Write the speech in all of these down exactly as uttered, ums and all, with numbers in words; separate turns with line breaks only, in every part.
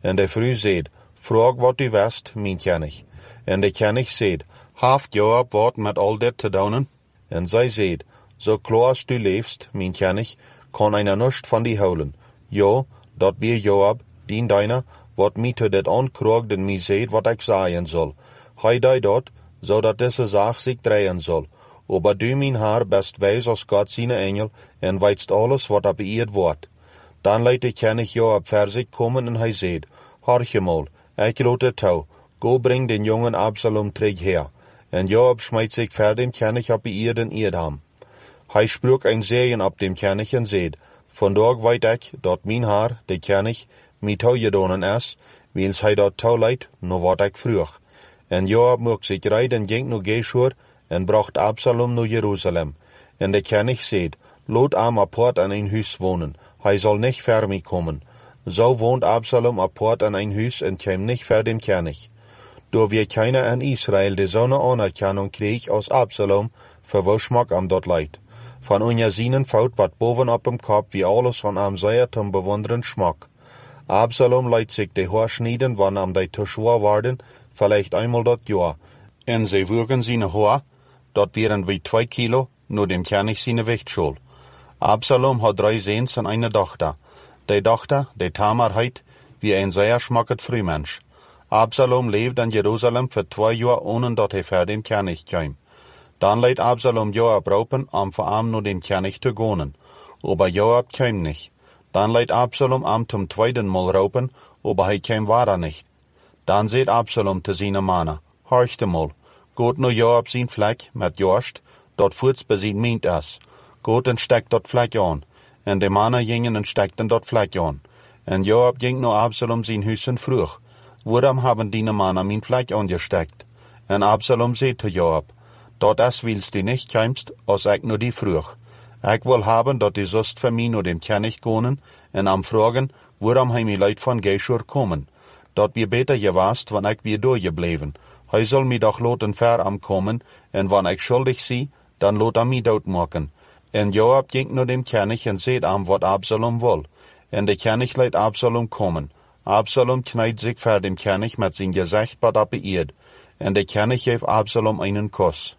En de vrouw zeid, vraag wat u west, mijn knecht. En de knecht zeid, heeft Joab wat met al dit te doen? En zij zeid, zo klaar als du leefst, mijn knecht, kan een nust van die houden. Ja, dat weer Joab, dien deiner, wat mij te dit aankroogd en mij zeid wat ik zeggen zal. Hij deed dat, zodat deze zaak zich draaien zal. Aber du, mijn haar, best wijs als God zijn engel, en weetst alles wat er beëerd wordt. Dan liet de knecht Joab ver zich komen en hij zeid, hoorje mal, ik laat het touw, go breng den jongen Absalom terug her. En Joab smijt zich ver dem knecht op beëerd en eerd hem. Hij sprak een zegen op dem knecht en zeid, vandaag weet ik dat mijn haar, de knecht, mij touw gedaan is, wens hij dat touw leidt, naar wat ik vroeg. En Joab mocht zich rijden en ging naar Geshur en bracht Absalom naar Jeruzalem. En de knecht zeid, laat hem apart in een huis wonen, hij zal niet ver mij komen. Zo woont Absalom apart in een huis en kwam niet ver dem knecht. Door wie keiner in Israël de zo'n anerkenning kreeg als Absalom, verwoesmak hem dat leid. Van onder zijn fout wat bovenop hem kop wie alles van hem zei te bewonderen smak. Absalom leidt zich de haar snijden wanneer hem die te zwaar worden, vielleicht eenmaal dat jaar. En zij wogen zijn haar, dat waren bij twee kilo, naar dem knecht zijn wichtschool. Absalom had drie zoons en een dochter. Die dochter, die Tamar heet, wie een zeer smakket vrouwmens. Absalom leefde in Jeruzalem voor twee jaar ohne dat hij ver dem knecht kwam. Dan liet Absalom Joab roepen om voor hem naar dem knecht te gaan. Aber Joab kwam niet. Dan liet Absalom hem zum tweeden mal roepen, aber hij kwam waar niet. Dan zei Absalom te zijn mannen, hoorste mal, gaat naar Joab zijn vlek met Joast, dat voorts bezien meent is. Gaat en stek dat vlek aan. En de mannen gingen en stekten dat vlek aan. En Joab ging naar Absalom zijn huis en vroeg, waarom hebben die mannen mijn vlek aangestekt? En Absalom zei te Joab, dat is wils du niet komst, als ik naar die vroeg. Ik wil hebben dat die zust voor mij naar dem knecht gaan en hem vragen, waarom hij mij luid van Geshur komen. Dat wie beter geweest, wanneer ik weer doorgebleven. Hij zal mij doch laten ver am komen, en wanneer ik schuldig zie, dan laat hij mij doodmaken. En Joab ging naar dem knecht en zei hem wat Absalom wil. En de knecht liet Absalom komen. Absalom knijdt zich ver dem knecht met zijn gezicht wat op beëerd. En de knecht geeft Absalom einen kus.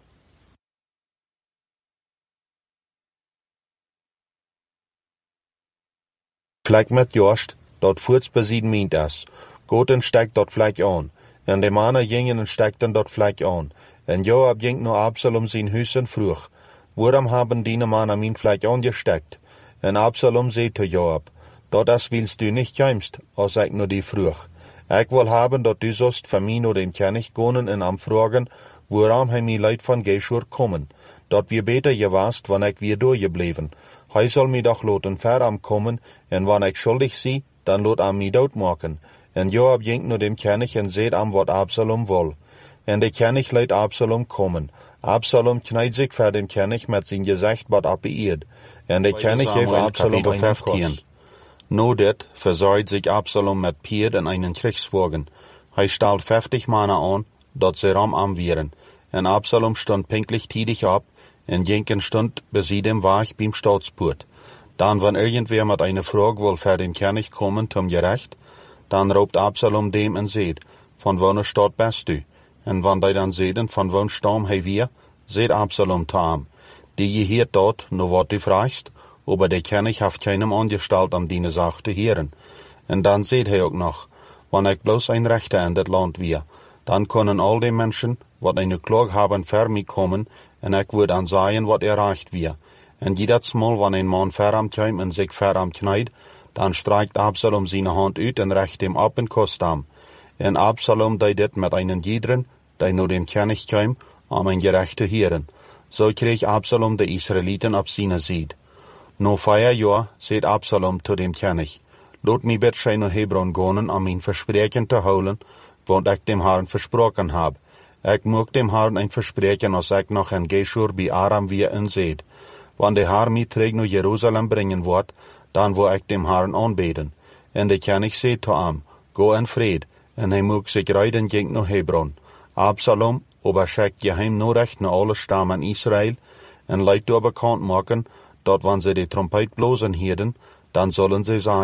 Vlek met Joast, dat voorts bezien meent is. Gaat en stekt dat vlek aan. En de mannen gingen en stekten dat vlek aan. En Joab ging naar Absalom zijn huis en vroeg, waarom hebben die mannen mijn vlek aangestekt? En Absalom zei te Joab, dat is wils du niet komst, als ik naar die vroeg. Ik wil hebben dat du zust voor mij naar dem knecht gaan en hem vragen, waarom hij mij luid van Geshur komen. Dat weer beter geweest, wanneer ik weer doorgebleven. Hij zal mij doch laten ver am komen, en wanneer ik schuldig zie, dan laat hem mij doodmaken. En Joab ging naar dem knecht en zei hem wat Absalom wil. En de knecht liet Absalom komen. Absalom knijdt zich ver dem knecht met zijn gezicht wat op beëerd. En de knecht geeft Absalom een kus. Na dit verzorgt zich Absalom met Pier en einen Kriegswagen. Hij stelt vijftig mannen aan, dat ze ram am wieren. En Absalom stond pinklich tiedig op, en ging een stund bezien dem Weg beim Staatspoort. Dan wanneer irgendwer met eine vraag wil ver dem knecht komen zum gerecht, dan roept Absalom dem en zeid, van welke stad best u? En wanneer hij dan zeiden, van welke stam hij weer, zeid Absalom te hem, die je hier dort, nu wat u vraagt, aber de knecht heeft keinem aangesteld om die zaak te heren. En dan zeid hij ook nog, wanneer ik bloos een rechter in dit land weer, dan kunnen al die mensen, wat een klaag hebben, ver mij komen, en ik word aan zeggen wat er recht weer. En jedes mal, wanneer een man ver am kwam en zich ver am knijdt, dan strijkt Absalom zijn hand uit en recht hem op en kost hem. En Absalom deed dit met einen jiederen, die naar dem knecht kwam, om een gerecht te heren. Zo kreeg Absalom de Israëlieten op zijn zijde. Na vier jaar zei Absalom tot dem knecht, laat mij bitte naar Hebron gaan om mijn verspreken te houden, want ik dem Herrn versproken heb. Ik moet dem Herrn een verspreken als ik nog in Geshur bij Aram weer in zit. Wanneer de Herr mij terug naar Jeruzalem brengen wordt, dan wil ik dem Herrn aanbeden. En de knecht zei te hem, go in vrede, en hij mocht zich rijden ging naar Hebron. Absalom overschickt geheim nodig naar alle stammen Israël, en liet door bekend maken, dat wanneer ze de trompet blozen hielden, dan zullen ze zeggen,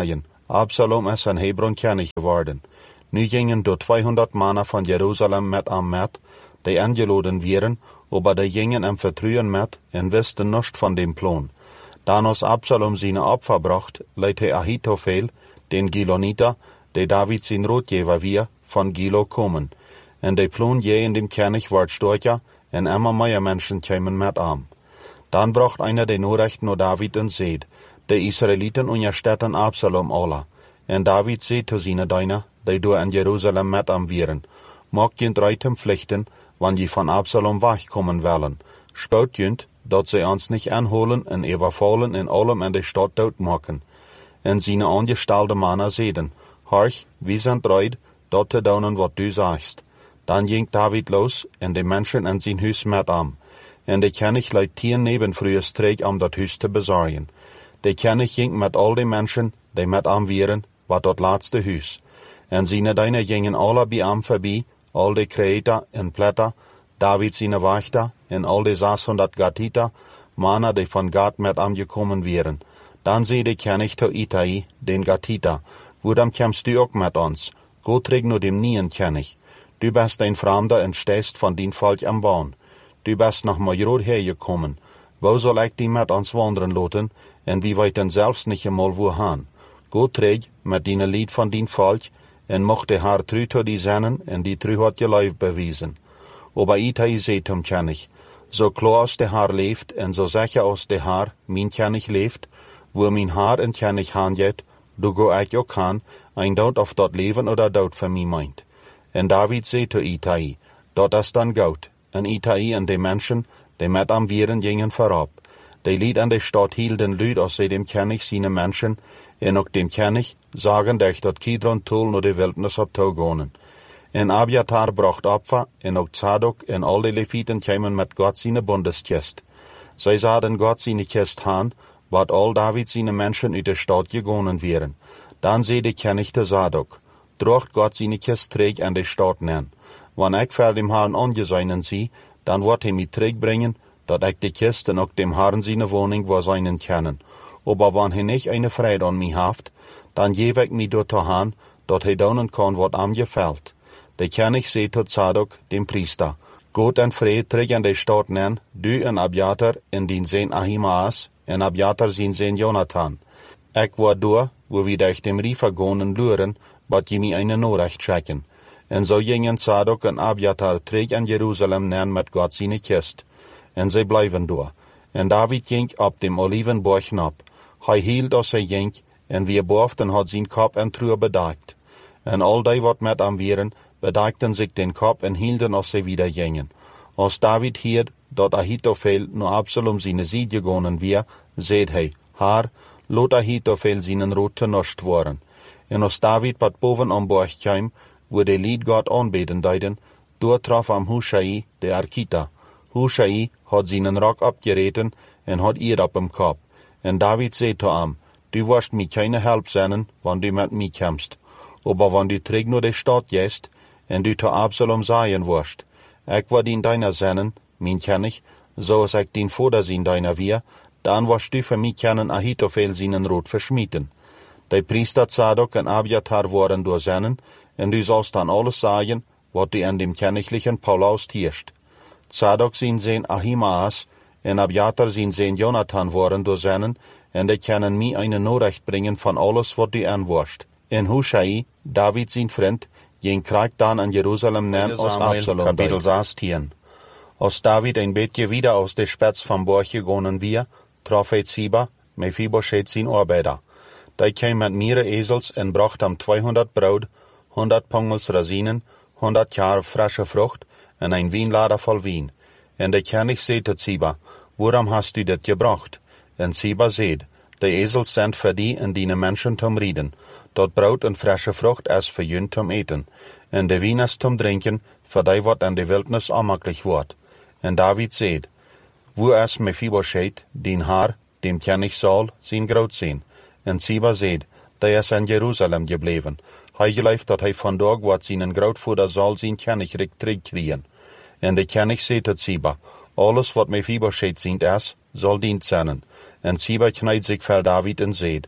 Absalom ist in Hebron König geworden. Nu gingen door tweehonderd mannen van Jeruzalem met am met, die angeladen wären, aber die gingen im Vertrauen mit und wisten nichts von dem Plan. Dan als Absalom seine Opfer bracht, leidt hij Ahitophel, den Giloniter, der David sein Rotgeber wir, von Gilo kommen. Und der Plan je in dem König ward stärker, und immer mehr Menschen kämen mit am. Dann bracht einer der Nachrichten nur David und seht, die Israeliten unterstützen Absalom alle. Und David seht zu seinen Diener, die du in Jerusalem mit am wären, mag jent reitem Pflichten, wann je von Absalom wegkommen wollen. Spaut jent, dat sie uns nicht anholen und überfallen in allem in der Stadt tot machen. Und seine angestellte Männer sehen, horch, wir sind bereit, dort zu tun, was du sagst. Dann ging David los, und die Menschen in sein Haus mit am. Und der König leidt tien nebenfrühes Träg, um das Haus zu besorgen. Der König ging mit all den Menschen, die mit am wären, war dort letzte Haus. Und seine Diener gingen alle bei am vorbei, all die Kreater und Blätter, David seine Wächter, und all die sechshundert Gatiter, Männer, die von Gad mit am gekommen wären. Dann seh der König zu Itai, den Gatiter, wo dann kämst du auch mit uns? Go träg nur dem Nien König. Du bist ein Fremder und stehst von din Volk am Bahn. Du bist nach Majrod hergekommen. Wo soll ich die mit uns wandern lassen, und wie weit denn selbst nicht einmal wo han? Go träg mit dine Lied von din Volk, und mocht der Herr trü zu die Sennen, und die trü hat je Leib bewiesen. Aber Itai seht um König, so klar als der Herr lebt, und so sicher als der Herr, mein König lebt, wo mein Herr in König hanjet, du go ich auch han, ein Dort auf dort Leben oder Dort für mich meint. Und David seht zu Itai, dort ist dann Gaut, und Itai und die Menschen, die mit am Vieren gingen vorab. Die Lied an der Stadt hielten Lüd, als sie dem König seine Menschen, und auch dem König, sagen, dass dort Kidron Tul nur die Wildnis ab Togonen. Und Abiatar bracht Opfer, und auch Zadok, und all die Leviten kämen mit Gott seine Bundeskist. Sie sahen Gott seine Kist han, wat all David seine Menschen in der Stadt gegangen wären. Dann seh der König der Zadok, drocht Gott seine Kist träg an der Stadt nen. Wann ich für dem Herrn angeseinen sie, dann wird er mich träg bringen, dat ich die Kist und auch dem Herrn seine Wohnung wo seinen können. Aber wann er nicht eine Freude an mich haft, dann gebe ich mich dort han, dat er daunen kann, wat am gefällt. Der König seht zu Zadok, dem Priester, Gott und Fried träg an der Stadt nen, du und Abiatar in den Sehn Ahimaas, und Abiatar sin Sehn Jonathan. Ich war da, wo wir durch dem Riefer gonen luren, bat je mir eine Nachricht schicken. Und so gingen Zadok und Abiatar träg an Jerusalem nen mit Gott seine Kist. Und sie bleiben da. Und David ging ab dem Olivenberg ab. Er hielt, als er ging, und wir borften hat sein Kopf und Truhe bedeckt. Und all die, wat mit am wären, bedeckten sich den Kopf und hielten, als sie wieder gingen. Als David hielt, dat Ahitophel nur Absalom seine Sieg gegangen wir, seht he, Herr, lot Ahitophel seinen Rot zernoscht worden. Und als David bat boven am Berg kam, wo der Lied Gott anbeten deiden, dort traf am Hushai, der Arkita. Hushai hat seinen Rock abgereten und hat ihr ab im Kopf. Und David seht zu ihm, du wirst mir keine Help sein, wann du mit mir kämpfst. Aber wann du träg nur die Stadt gehst, und du zu Absalom sagen wirst, ich war din deiner Sennen, mein König, so als ich din Vater sein deiner wir, dann wirst du für mich können Ahitophel seinen Rot verschmieden. Die Priester Zadok und Abiatar waren durch Sennen, und du sollst dann alles sagen, was du an dem königlichen Paulus tierst. Zadok sin Sehn Ahimaas, und Abiatar sin Sehn Jonathan waren durch Sennen, und die können mir eine Nachricht bringen von alles, was du anwirst. Und Hushai, David sin Freund, ging Krieg dann an Jerusalem nen aus Absalom. Kapitel sechzehn. Als David ein bisschen wieder aus der Spitz vom Berg gegangen wir, traf er Ziba, Mephibosheth sin Arbeiter. Der kam mit mehrere Esels und brachte ihm zweihundert Brot, hundert Pongels Rosinen, hundert Jahre frische Frucht und ein Wienlader voll Wien. Und der König seht zu Ziba, worum hast du das gebracht? Und Ziba seht, die Esels sind für die und deine Menschen zum Rieden. Dort Brot und frische Frucht ist für jün zum Eten. Und der Wien ist zum Trinken, für die wat in der Wildnis anmöglich wird. Und David seht, wo ist Mephibosheth, den Herr, dem König Saul, sein Graut sehen. Und Ziba seht, der ist in Jerusalem geblieben. Hij geleift dat hij vandaag wat zijn grootvader zal zijn König terugkriegen. En de König zei tot Ziba, alles wat Mephibosheth sind is, soll dient zijn. En Ziba knijdt zich voor David en zeid,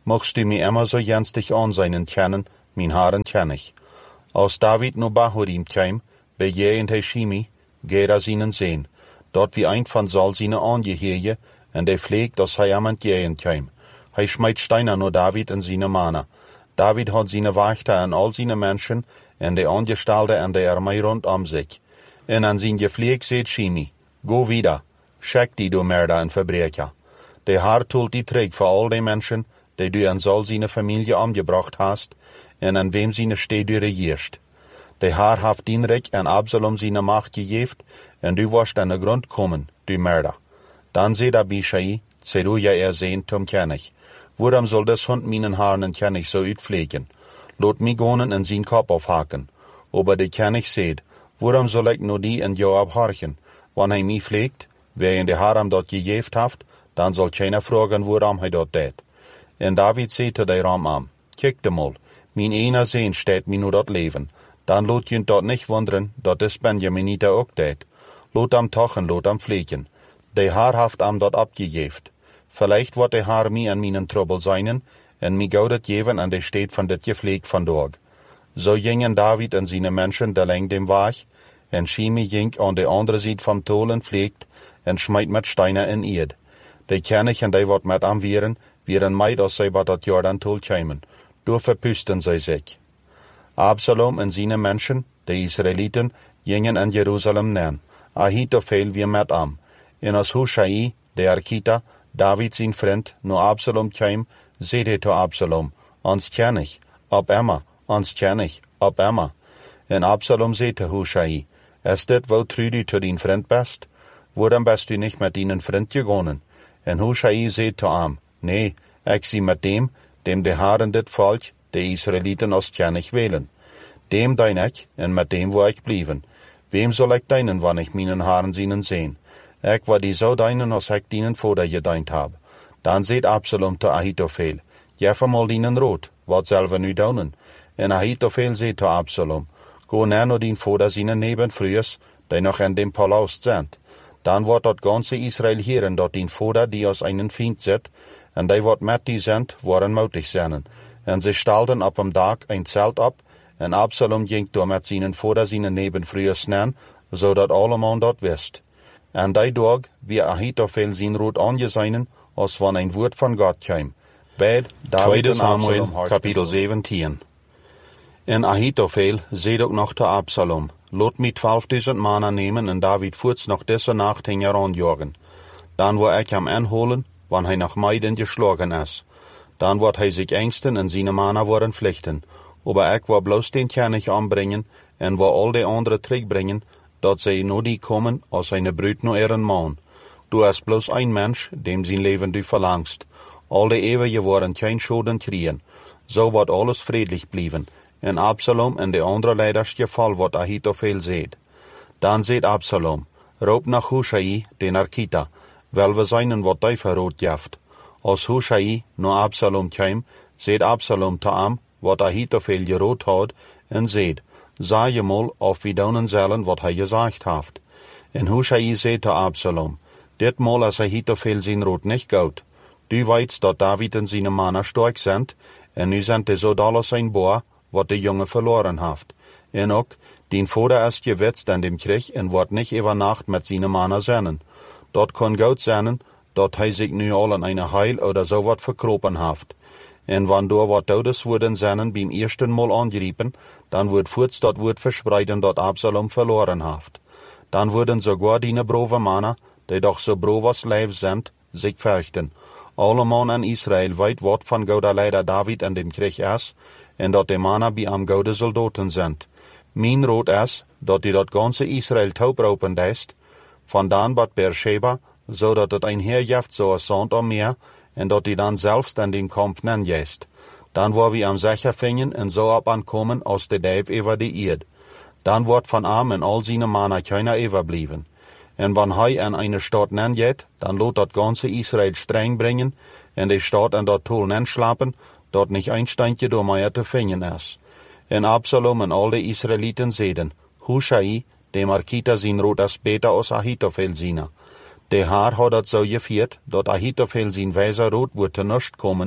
mochtst du mir immer so jenstig aanzijnen kennen, mijn haren ken ik. Als David nu Bahurim kwam, bejegend hij Shimi, Gera zijnen zeen, dort wie eind van zal zijne aangeheerje, en de vleek dat hij am entjegen kwam. Hij smijt steiner naar David en zijne mannen. David had zijne wachten en al zijne mensen, en de aangestalde en de armee rondom zich. En aan zijn vleek zegt Shimi, go wieder, schek die du merda en verbreker. De haar toelt die terug voor al die mensen, die du en zal zijne familie omgebracht hast, en aan wem zijne stee du regeerst. De haar heeft Dienrich en Absalom zijne macht gegeven, en du was aan de grond komen, du merda. Dan zei Abishai, Zeruja er zijn tom kennig. Waarom zal des hond mijn haren en kennig zo uitvleken? Laat mij gonen en zijn kop afhaken. Aber de kennig zeid, waarom zal ik nu die en Joab harken? Wanneer hij mij vleekt, waarin de haar hem dat gegeven heeft, dan zal keiner vragen waarom hij dat deed. En David zei te de Ramam, kijk de mol, mijn ene zeen staat mij nu dat leven. Dan laat je dat niet wonderen, dat is Benjaminite ook deed. Laat hem toch en laat hem vleken. De haar heeft hem dat opgegeven. Vielleicht wordt de haar mij en mijn trouble zijn, en mij gauw dat geven aan de steed van dit gevleek vandaag. Zo gingen David en zijn mensen de leng dem weg, en Shimi ging aan de andere zijde van tolen vleekt, en smijt met steinen in eerd. De kennig en die wat met hem wieren, wieren meid als zij wat dat Jordan tol kwamen. Door verpusten zij zich. Absalom en zijn mensen, de Israëlieten, gingen in Jeruzalem neer. Ahitophel weer met hem. En als Hushai, de Arkita, David zijn vriend, naar Absalom kwam, zei hij tot Absalom, ons ken ik, op Emma, ons ken ik, op Emma. En Absalom zei te Hushai, is dit wel true du tot dien vriend best? Waarom best u niet met dien vriend gegaan? En Hushai zei te hem, nee, ik zie met dem, dem de haren dit volk, de Israëlieten als ken ik willen. Dem dien ik, en met dem wil ik blijven. Wem zal ik dienen, wanneer ik mijn haren zien zien? Ik wil die zo dienen als ik dienen voordat je diend heb. Dan zei Absalom te Ahitophel, geef hem al dienen rood, wat zullen we nu doen? En Ahitophel zei te Absalom, go naar naar dien voordat zijn nebenvrouwers, die nog in dem palaus zijn. Dan wordt dat ganze Israël heren dat dien voordat die als een vriend zit, en die wat met die zijn, worden moutig zijn. En ze stelden op hem dak een zelt op, en Absalom ging door met zijn voordat zijn nebenvrouwers naar, zodat allemaal dat wist. En die dag wie Ahitophel zijn rood aangezien, als van een woord van God kwam. Bij Tweede Samuel, kapitel zeventien. En Ahitophel zei ook nog te Absalom, laat mij twaalfduizend mannen nemen en David voorts nog deze nacht heen aanjagen. Dan wil ik hem inholen, wanneer hij nog meiden geslagen is. Dan wordt hij zich engsten en zijn mannen worden vluchten. Aber ik wil bloos den kennig aanbrengen en wil al de anderen terugbrengen, dat zij nu die komen als een bruid naar ihren man. Du is bloos een mens, dem zijn leven du verlangst. Al de eeuwen worden geen schoden kriegen. Zo wordt alles vredelijk blijven. En Absalom en de andere leiders geval wat Ahitophel zeed. Dan zeed Absalom, roep naar Hushai, de Arkita, wel we zijn wat hij verrood jaft. Als Hushai naar Absalom kwam, zeed Absalom te hem, wat Ahitophel gerood had, en zeed, zei je mal of we doen zullen wat hij gezegd heeft. En Hushai zei te Absalom, dit mal is Ahitophel zijn rood niet goud. Du weet dat David en zijn mannen sterk zijn, en nu zijn de zodanig zijn boer, wat de jongen verloren heeft. En ook, dien vader is gewetst aan dem Krieg en wordt niet over nacht met zijn mannen zijn. Dat kan goed zijn, dat hij zich nu al in een heil oder zo wat verkropen heeft. En wanneer wat dodes worden zijn beim eersten mal aangeriepen, dan wordt voorts dat woord verspreiden dat Absalom verloren heeft. Dan worden sogar die brave mannen, die doch zo brave als lijf zijn, zich vechten. Alle man in Israël weet wat van gouda leider David en dem Krieg is, en dat de mannen bij am goude soldaten zijn. Mijn rood is, dat die dat ganze Israël taupropen deist, vandaan bat Beersheba, zodat het een heer jeft zoals zand om meer, en dat die dan zelfs in den kamp nenjeest. Dan waar we am zeker vingen en zo op aankomen als de dijf over de eerd. Dan wordt van am en al zijn mannen keiner overblijven. En wanneer hij in een stad nenjet, dan laat dat ganze Israël streng brengen, en de stad en dat tol nenslapen, dat niet een steintje door mij te vingen is. En Absalom en al de Israëlieten zeiden, Hushai, de Arkita zijn rood is beter als Ahitophel zijn. De haar had dat zo gevierd, dat Ahitophel zijn wijze rood wordt te nust komen,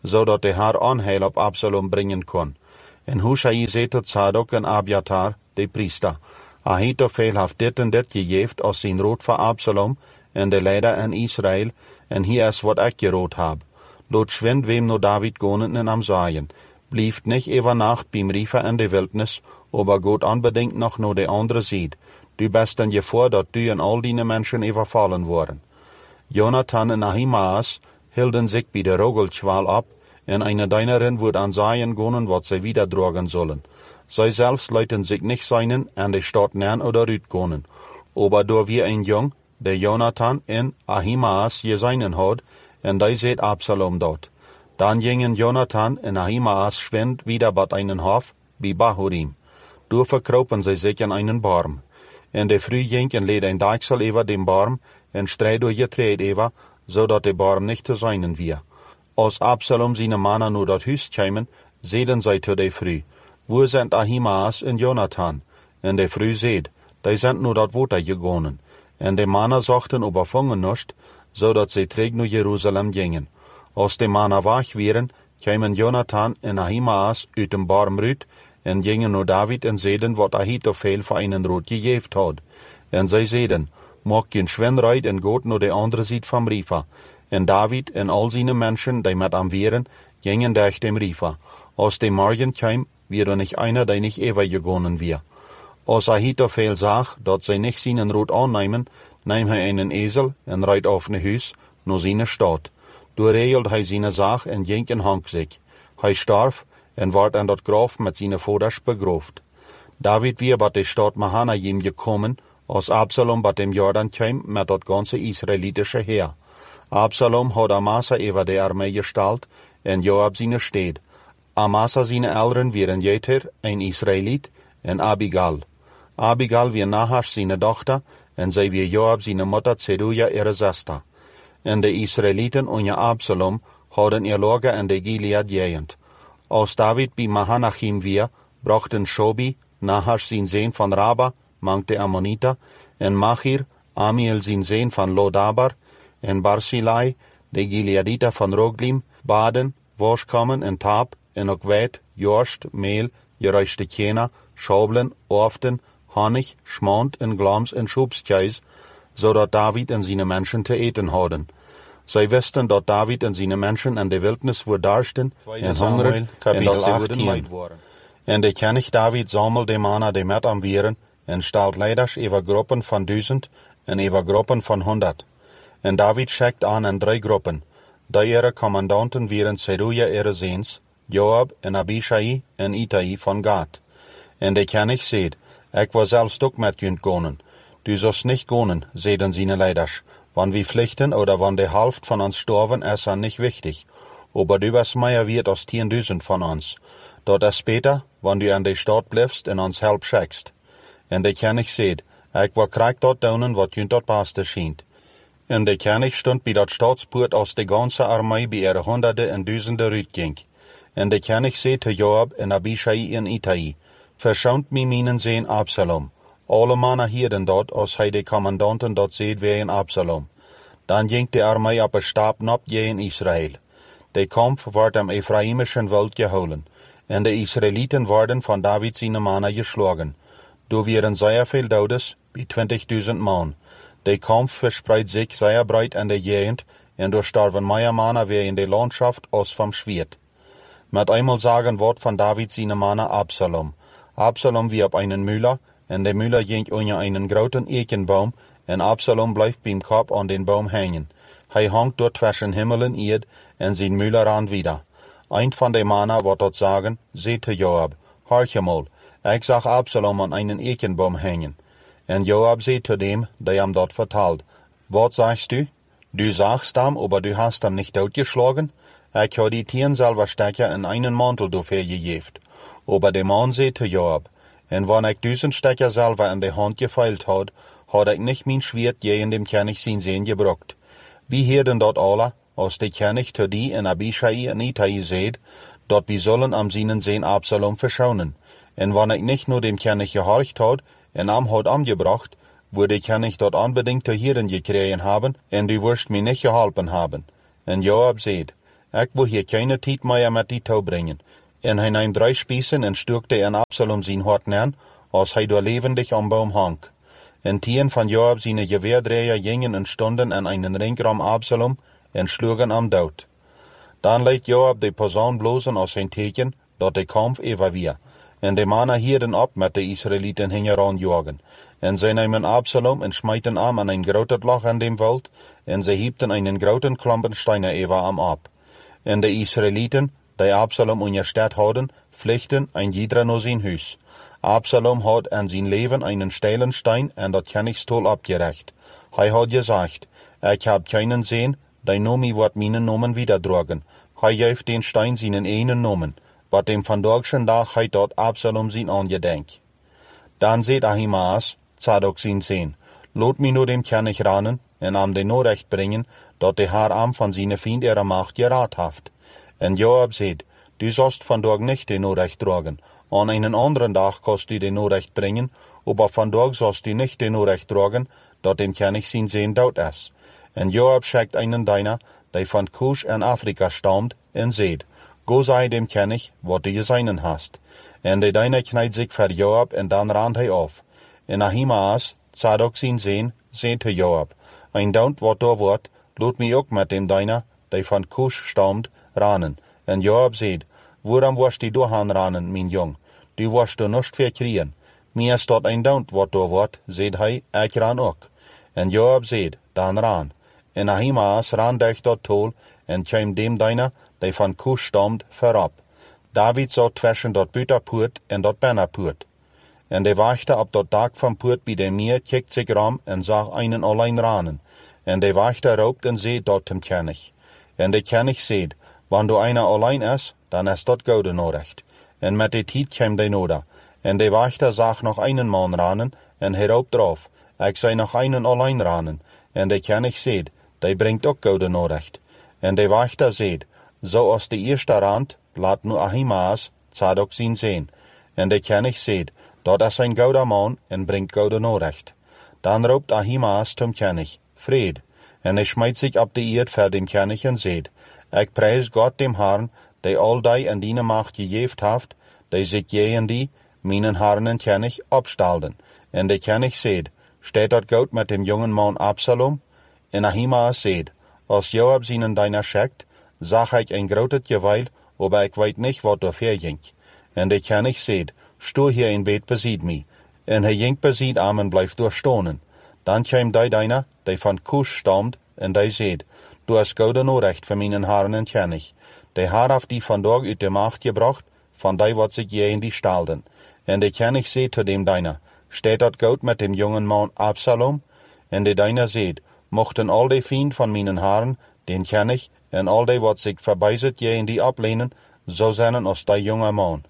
zodat de haar aanheil op Absalom brengen kon. En Hushai zei tot Zadok en Abiatar, de priester, Ahitophel heeft dit en dit gegeven als zijn rood voor Absalom en de leider in Israël, en hier is wat ik gerood heb. Lot schwind wem no David gonen en am Zaaien. Blieft nicht über Nacht beim Riefer in de Wildnis, aber Gott unbedingt noch no de andere sieht. Du bist dann gevaar dat du en all die Menschen überfallen worden. Jonathan en Ahimaas hielden sich bei der Rogelschwal ab, en eine Deinerin wird an Zaaien gonen, wat sie wieder drogen sollen. Zij selbst leiten sich nicht seinen an de Stadt nern oder rüt gonen. Aber do wir ein Jung, der Jonathan en Ahimaas geseinen hat, en die seht Absalom dort. Dann gingen Jonathan en Ahimaas schwind wieder bei einen Hof, bei Bahurim. Du verkropen sie sich in einen Baum. En de früh ging en leed ein Deichsel über dem Baum, en streit durch getreed über, so dat de Baum nicht zu seinen wir. Als Absalom seine Männer nur dat Hüs kämen, sehen sie zu de früh, wo sind Ahimaas en Jonathan? En de früh seht, die sind nur dat Woter gegonen. En de Männer sagten überfangen nicht, so dat sie träg nur Jerusalem gingen. Als de Männer wach wären, kämen Jonathan en Ahimaas uit dem Baum rüt, en gingen nur David en seden wat Ahitophel voor einen rood gegeven had. En zij seden, mag geen schwinreit en goot nur de andere ziet van Riefer. En David en al zijn mensen, die met am wären, gingen durch dem Riefer. Als de morgen kwam, wäre nicht einer, der nicht ever gegonen wir. Als Ahitophel zag, dat zij nicht seinen rood aannemen, nahm hij einen Esel en reit auf ne Huis, no seine Stadt. Doorregelt hij seine Saach en ging en hang sich. Hij starf en ward an dat Graf met seine Voders begrooft. David weer bat de Stadt Mahanaim gekommen, als Absalom bat dem Jordan kwam met dat ganze israelitische Heer. Absalom had Amasa over de armee gestalt en Joab seine steed. Amasa seine Eltern waren Jeter, ein Israelit, en Abigal. Abigal wie Nahash seine Tochter, en zij wie Joab seine Mutter Zeruja ihre Schwester. En de Israeliten onder Absalom hadden ihr Lager in de Gilead-Gegend. Als David bij Mahanachim weer, brachten Shobi, Nahash zijn Sohn van Raba, mank de Ammoniter, en Machir, Amiel zijn Sohn van Lodabar, en Barzillai, de Gileaditer van Roglim, baden, waschkamen en taap, en ook weit, jorst, meel, gereiste Kena, Schablen, Orften, Honig, Schmand en Glams en Schubskjeis, zodat David en zijn mensen te eten hadden. Zij wisten dat David en zijn mensen in de wildnis verdarsten en hongeren en dat ze worden meid worden. En de König David sammelt de mannen die met am wären en stelt leiders over groepen van duizend en over groepen van honderd. En David schickt aan in drie groepen. Die ihre commandanten waren Zeruja ihre Seens, Joab en Abishai en Itai van Gad. En de König zei, ik was zelfs ook met junt gonen. Du sollst nicht gonen, seden seine Leiders. Wann wir pflichten oder wann de Hälfte von uns sterben, ist an nicht wichtig. Aber du bist mehr wert als tienduizend von uns. Dort ist später, wann du an de Stadt bleibst en uns help schickst. En de König seht, ik wil krijg dort daunen, wat junt dort beste schient. En de König stond bij dat Staatspoort als de ganze Armee bij ihre honderde en duizenden ruit ging. En de König seht te Joab en Abishai en Itai, verschaunt mi minen Sohn Absalom. Alle Männer hielden dort, als hij de commandanten dort seht wegen Absalom. Dan ging de Armee op een Stab nab gegen Israël. De Kampf werd am Ephraimischen Wald gehouden, en de Israeliten werden van David seine Männer geschlagen. Do waren sehr viel Todes, bij twintigduizend man. De Kampf verspreidt sich sehr breit in de Gegend, en door starven mehr Männer wie in de Landschaft als vom Schwert. Met einmal sagen Wort van David seine Männer Absalom. Absalom wie op einen Müller, en de Müller ging unter einen großen Eichenbaum, en Absalom blijft beim Kopf an den Baum hängen. Hij hangt dort zwischen Himmel und Erd, en zijn Müller ran wieder. Ein von de Männer wird dort sagen, seht te Joab, horche mal, ich sag Absalom an einen Eichenbaum hängen. En Joab seht zu dem, der ihm dort vertalt, was sagst du? Du sagst ihm, aber du hast ihn nicht totgeschlagen? Ich habe die Tieren selber Stecker in einen Mantel dafür gegeben. Aber der Mann seht zu Joab, en wann ich duizend Stecker selber in die Hand gefeilt had, had ich nicht mein Schwert je in dem König sein Sehen gebrockt. Wie hierden dort alle, als der König zu die en Abishai en Itai seht, dort wir sollen am seinen Sehen Absalom verschonen. En wann ich nicht nur dem König gehorcht had, en am had angebracht, würde ich König dort unbedingt zu Hieren gekriegen haben, en du wirst mir nicht geholfen haben. En Joab seht, Ik wil hier keine tijd meer met die touw brengen. En hij nam drie spiezen en stukte en Absalom zijn hart neer, als hij door levendig am Baum hang. En tien van Joab zijn Geweerdreher gingen en stonden an einen ring om Absalom en sloegen am dood. Dan liet Joab de Posaun blozen als zijn teken, dat de Kampf over weer. En de mannen hielden op met de Israëlieten hingeran jagen. En zij namen Absalom en smijten am an een groot loch aan dem Wald, en zij hiepten einen groten klompen steinen over am ab. En de Israëlieten, die Absalom in je stad hadden, vluchten een jeder naar zijn huis. Absalom had aan zijn leven einen steilen Stein en dat Königstuhl abgerecht. Hij had gezegd, ik heb keinen zin, die nu mij wordt mijn nomen wiederdragen. Hij heeft den Stein zijn einen nomen, wat dem vandaagschen dag hij dat Absalom zijn aangedenk. Dan zegt Ahimaas, Zadok zijn zin, laat mij nu dem König ranen en am de Norecht brengen, dat de haar am van zijn vriend ihre macht geraad heeft. En Joab zegt, du sollst vandaag nicht de Norecht dragen. An einen anderen Tag kannst du de Norecht bringen, aber vandaag sollst du nicht de Norecht dragen, dat dem König sein Sehn dood is. En Joab schickt einen Diener, der von Kusch in Afrika stammt, en zegt, go sei dem König, wat du geseinen hast. En de Diener knijt sich voor Joab, en dan rant hij af. En Ahimaas, Zadok sein Sehn, zegt te Joab, ein Daunt wat da wordt, laat mij ook met dem Diener, der von Kusch stammt, ranen. En Joab zegt, waarom was die doorgaan ranen, mijn jong? Du was er nicht verkriegen. Mir is dat ein Daunt wat da wordt, zegt hij, ik ran ook. En Joab zegt, dan ran. En Ahimaas ran durch dat tol, en kwam dem Diener, der von Kusch stammt, voorop. David zat zwischen dat Büterpoort en dat Bannerpoort. En de wachte op dat dak van poort bij de meer, kijkt zich ram en zag einen allein ranen. En de wachte roopt en zegt dat dem König. En de König zegt, wann du einer allein is, dan is dat gouden norecht. En met de tijd kwam de noda. En de wachter zag nog einen man ranen, en hij roept drauf, ik zei nog einen allein ranen. En de König zegt, die brengt ook gouden norecht. En de wachter zegt, zo als de eerste rand, laat nu Ahimaas, Zadok zijn zeen. En de König zegt, dat is een gouden man, en brengt gouden norecht. Dan roept Ahimaas zum König, vrede. En hij smijt zich op de eerd voor dem König en zegt, ik prijs God dem Herrn, die al die en die macht gegeven heeft, die zich jeen die, mijn Herrn en König, opstalden. En de König zegt, steht dat goed met dem jungen man Absalom? En Ahimaas zegt, als Joab zijn Diener schickt, zag ik een groot geweil, aber ik weet niet wat er verging. En de König zegt, sto hier in bed beziet mij. En hij ging beziet am en blijft doorstonen. Dan kwam die Diener, die van Kusch stammt, en die zegt, du hast gouden norecht voor mijn Herrn en König. De Herr heeft die vandaag uit de macht gebracht, van die wat zich je in die stalden. En de König zegt zu dem Diener, steht dat goed met dem jungen man Absalom? En de Diener zegt, mochten al die vriend van mijn Herrn, den König, en al die wat zich verbijzet je in die ablehnen, zo zijn als die jonge man.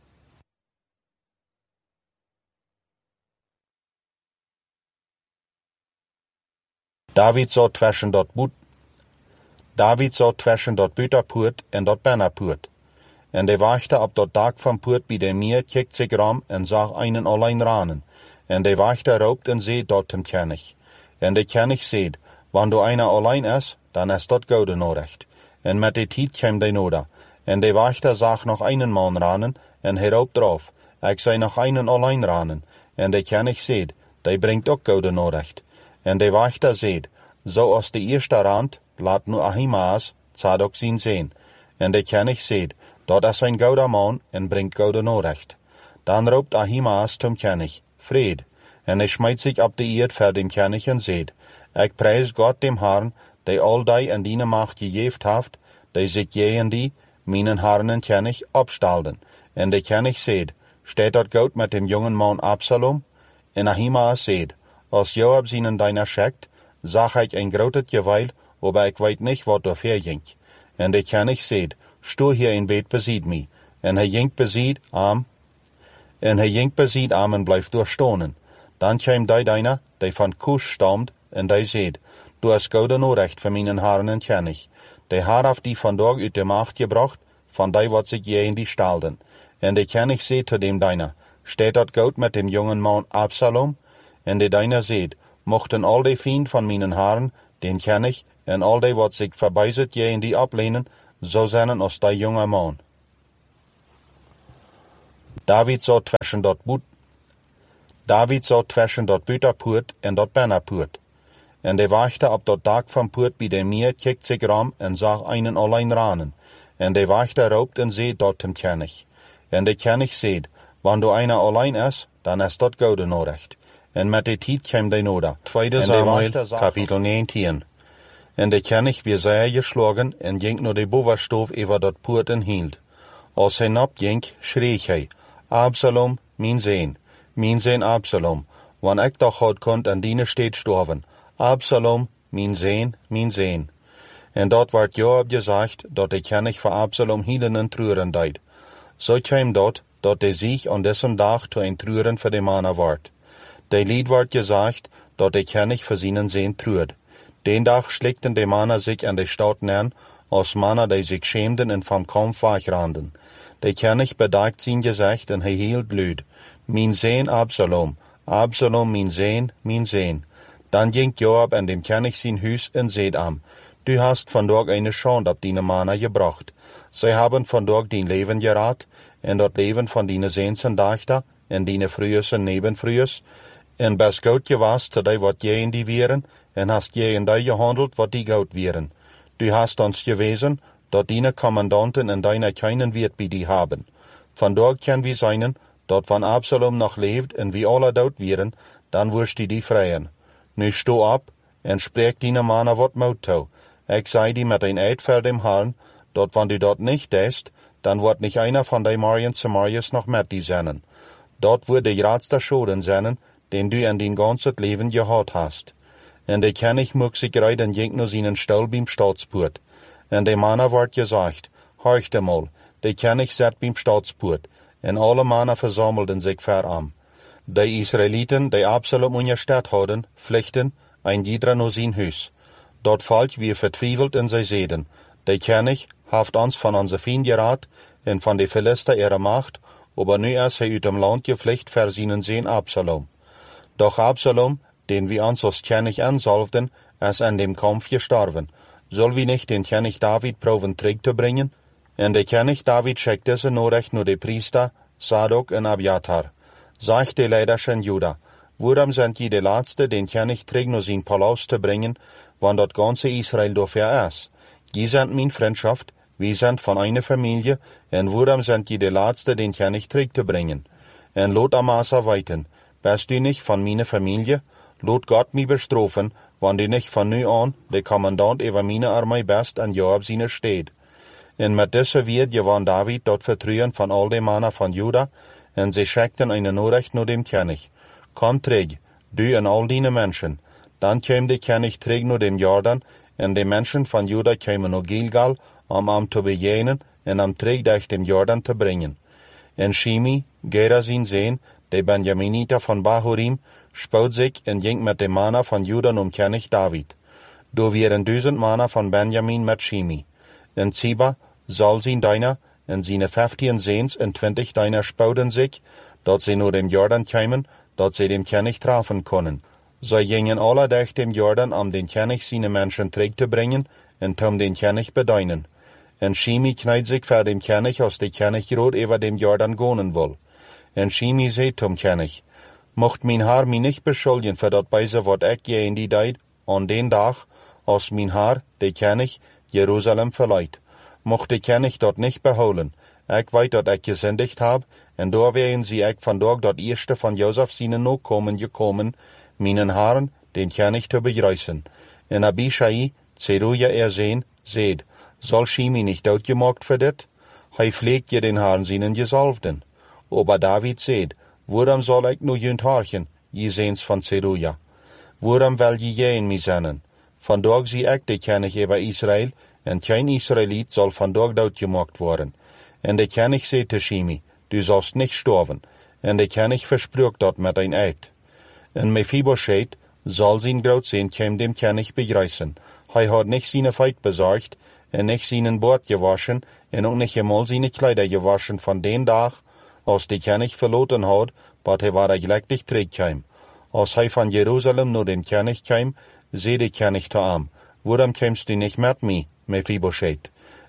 David zat zwischen dat boet David zat zwischen dat Büterpoort en dat Bannerpoort. En de wachte op dat dak van poort bij de meer, kijkt zich ram en zag einen allein ranen. En de wachte roopt en zegt dat dem König. En de König zegt, wann du einer allein is, dan is dat gouden norecht. En met de tijd kwam de noda. En de wachte zag nog einen man ranen, en hij roopt drauf, ik zei nog einen allein ranen. En de König zegt, die brengt ook gouden norecht. En de wachte zegt, zo als de eerste rand, laat nu Ahimaas, Zadok zijn zeen. En de König zegt, dat is een gouden man, en brengt gouden norecht. Dan roept Ahimaas zum König, vrede. En hij smijt zich op de eerd voor dem König en zegt, ik prijs God dem Herrn, die al die en die macht gegeven heeft, die zich jeen die, mijn Herrn en König, opstalden. En de König zegt, steht dat goed met dem jungen man Absalom? En Ahimaas zegt, als Joab zijn Diener schickt, zag ik een groot geweil, aber ik weet niet wat er verging. En de König zegt, sto hier in bed beziet mij. En hij ging beziet am, en hij ging beziet am en blijft doorstonen. Dan kwam die Diener, die van Kusch stammt, en die zegt, du hast gouden norecht voor mijn Herrn en König. De Herr heeft die vandaag uit de macht gebracht, van die wat zich je in die stalden. En de König zegt zu dem Diener, steht dat goed met dem jungen man Absalom? En de Diener zegt, mochten al die vriend van mijn Herrn, den König, en al die wat zich verbijzet je in die ablehnen, zo zijn als die jonge man. David zou tussen dat boet, David zou tussen dat buitenpoort en dat binnenpoort. En de wachte op dat dak van poort bij de meer kijkt zich ram en zag einen alleen ranen. En de wachte roopt en zei dat hem kennig. En de kennig zei, wanneer du einer alleen is, dan is dat gouden nodig. En met de tijd kwam de noda. Tweede Samuel, kapitel negentien. En de kennig weer zeer geslagen en ging naar de bovenstoof over dat poort en hield. Als hij opging, schreef hij, Absalom, mijn zoon, mijn zoon Absalom, wanneer ik toch had kon en diene steeds sterven. Absalom, mijn zoon, mijn zoon. En dat werd Joab gezegd, dat de kennig voor Absalom hielen en treuren deed. Zo kwam dat, dat de zich aan deze dag te een treuren voor de mannen werd. De lied werd gezegd, dat de kennig voor zijn zoon treurde. Den dag slikten de mannen zich aan de stad neer, als mannen die zich schämden en van kampf wegranden. De kennig bedekt zijn gezicht en hij hield luid, mijn zoon Absalom, Absalom, mijn zoon, mijn zoon. Dan ging Joab en dem kennig zijn huis en zei hem, du hast vandaag eine schande op die mannen gebracht. Zij hebben vandaag dien leven gered, en dat leven van die zoons en dochter, en die vroeus en nebenvroeus, en best goud gewas te die wat jij in die wieren, en hast jij in die gehandeld wat die goud wieren. Du hast ons gewezen, dat die commandanten en deine keinen wiert bij die hebben. Vandaag kan wie zijn, dat van Absalom nog leeft en wie alle dood wieren, dan worst die die vrijen. Nu sto op, en spreek die mannen wat moed toe. Ik zei die met een eid voor dem Herrn, dat wanneer du dat niet deest, dan wordt niet einer van die Marien Samarias nog met die zijn. Dat wordt de grootste schade zijn, den du in din ganzet leven gehad hast. En de kennig mocht zich rijden en ging naar zijn stal beim staatspoort. En de mannen wordt gezegd, horchte mal, de kennig zat beim staatspoort. En alle mannen verzamelden zich voor hem. De Israëlieten, die Absalom ondersteld hadden, vluchten en ieder naar zijn huis. Dat volk weer vertwijfeld en zij zeiden, de kennig heeft ons van onze vriend gered en van de Philister ihre macht, aber nu is hij uit dem land gevlucht voor zijn zoon Absalom. Doch Absalom, den wir ons als kennig ansalvden, is in dem Kampf gestorven. Soll wir nicht den kennig David proben terug te brengen? En de kennig David schickt deze nodig naar de priester, Sadok en Abiathar. Zegt de leiders in Juda, waarom zijn je de laatste den kennig terug naar zijn paleis te brengen, want dat ganze Israël dafür is? Je zijn mijn vriendschaft, we zijn van een familie, en waarom zijn je de laatste den kennig terug te brengen? En laat Amasa weten, bist du nicht van mijn familie? Laat God mij bestrafen, wanneer du nicht van nu aan de commandant over mijn armee best en Joab zijn steed. En met deze weer gewann David dat vertrouwen van al de mannen van Juda, en ze schickten een Nachricht naar dem kennig. Kom terug, du en al die mensen. Dan kwam de kennig terug naar dem Jordan, en de mensen van Juda kwamen naar Gilgal, om hem te bejenen en hem terug durch dem Jordan te brengen. En Shimi, Gera zijn zoon, de Benjaminiter van Bahurim, spoot zich en ging met de mannen van Juda om kennig David. Door waren duizend mannen van Benjamin met Shimi. En Ziba, zal zijn deiner, en zijn vijftien zoons en twintig deiner spouden zich, dat ze naar dem Jordan kwamen, dat ze dem kennig trafen konden. Zij gingen alle durch dem Jordan om den kennig zijn mensen terug te brengen, en om den kennig bedeinen. En Shimi knijdt zich voor dem kennig, als de kennig rood over dem Jordan gonen wil. En Shimi zei tom kennig, mocht mijn haar mij niet beschuldigen voor dat bijze wat ik je in die tijd, aan den dag, als mijn haar, de kennig, Jeruzalem verleiht. Mocht de kennig dat niet behouden. Ik weet dat ik gezendigd heb, en door werden zie ik vandaag dat eerste van Jozef zijn nakomen gekomen, mijn haren, den kennig te begrijzen. En Abishai, Zeruja er zijn, zeid, zal Shimi niet uitgemaakt voor dit? Hij pflegt je den haren zijn gezalfden. Aber David zeid, waarom zal ik nu junt harchen, je zeens van Zeruja? Waarom wil je je in mij zennen? Vandaag zie ik de kennig over Israël, en geen Israëliet zal vandaag doodgemaakt worden. En de kennig zei te Shimi, du zalst niet sterven. En de kennig versprook dat met een eid. En Mephibosheth zal zijn groot zijn kwam dem kennig begrijzen. Hij had niet zijn feit bezorgd, en niet zijn boord gewaschen, en ook niet eenmaal zijn kleider gewaschen van den dag, als de kennig verloten had, wat hij waar gelijktig terugkwam. Als hij van Jeruzalem naar den kennig kwam, zei de kennig te hem, waarom kwamst du niet met mij, Mephibosheth?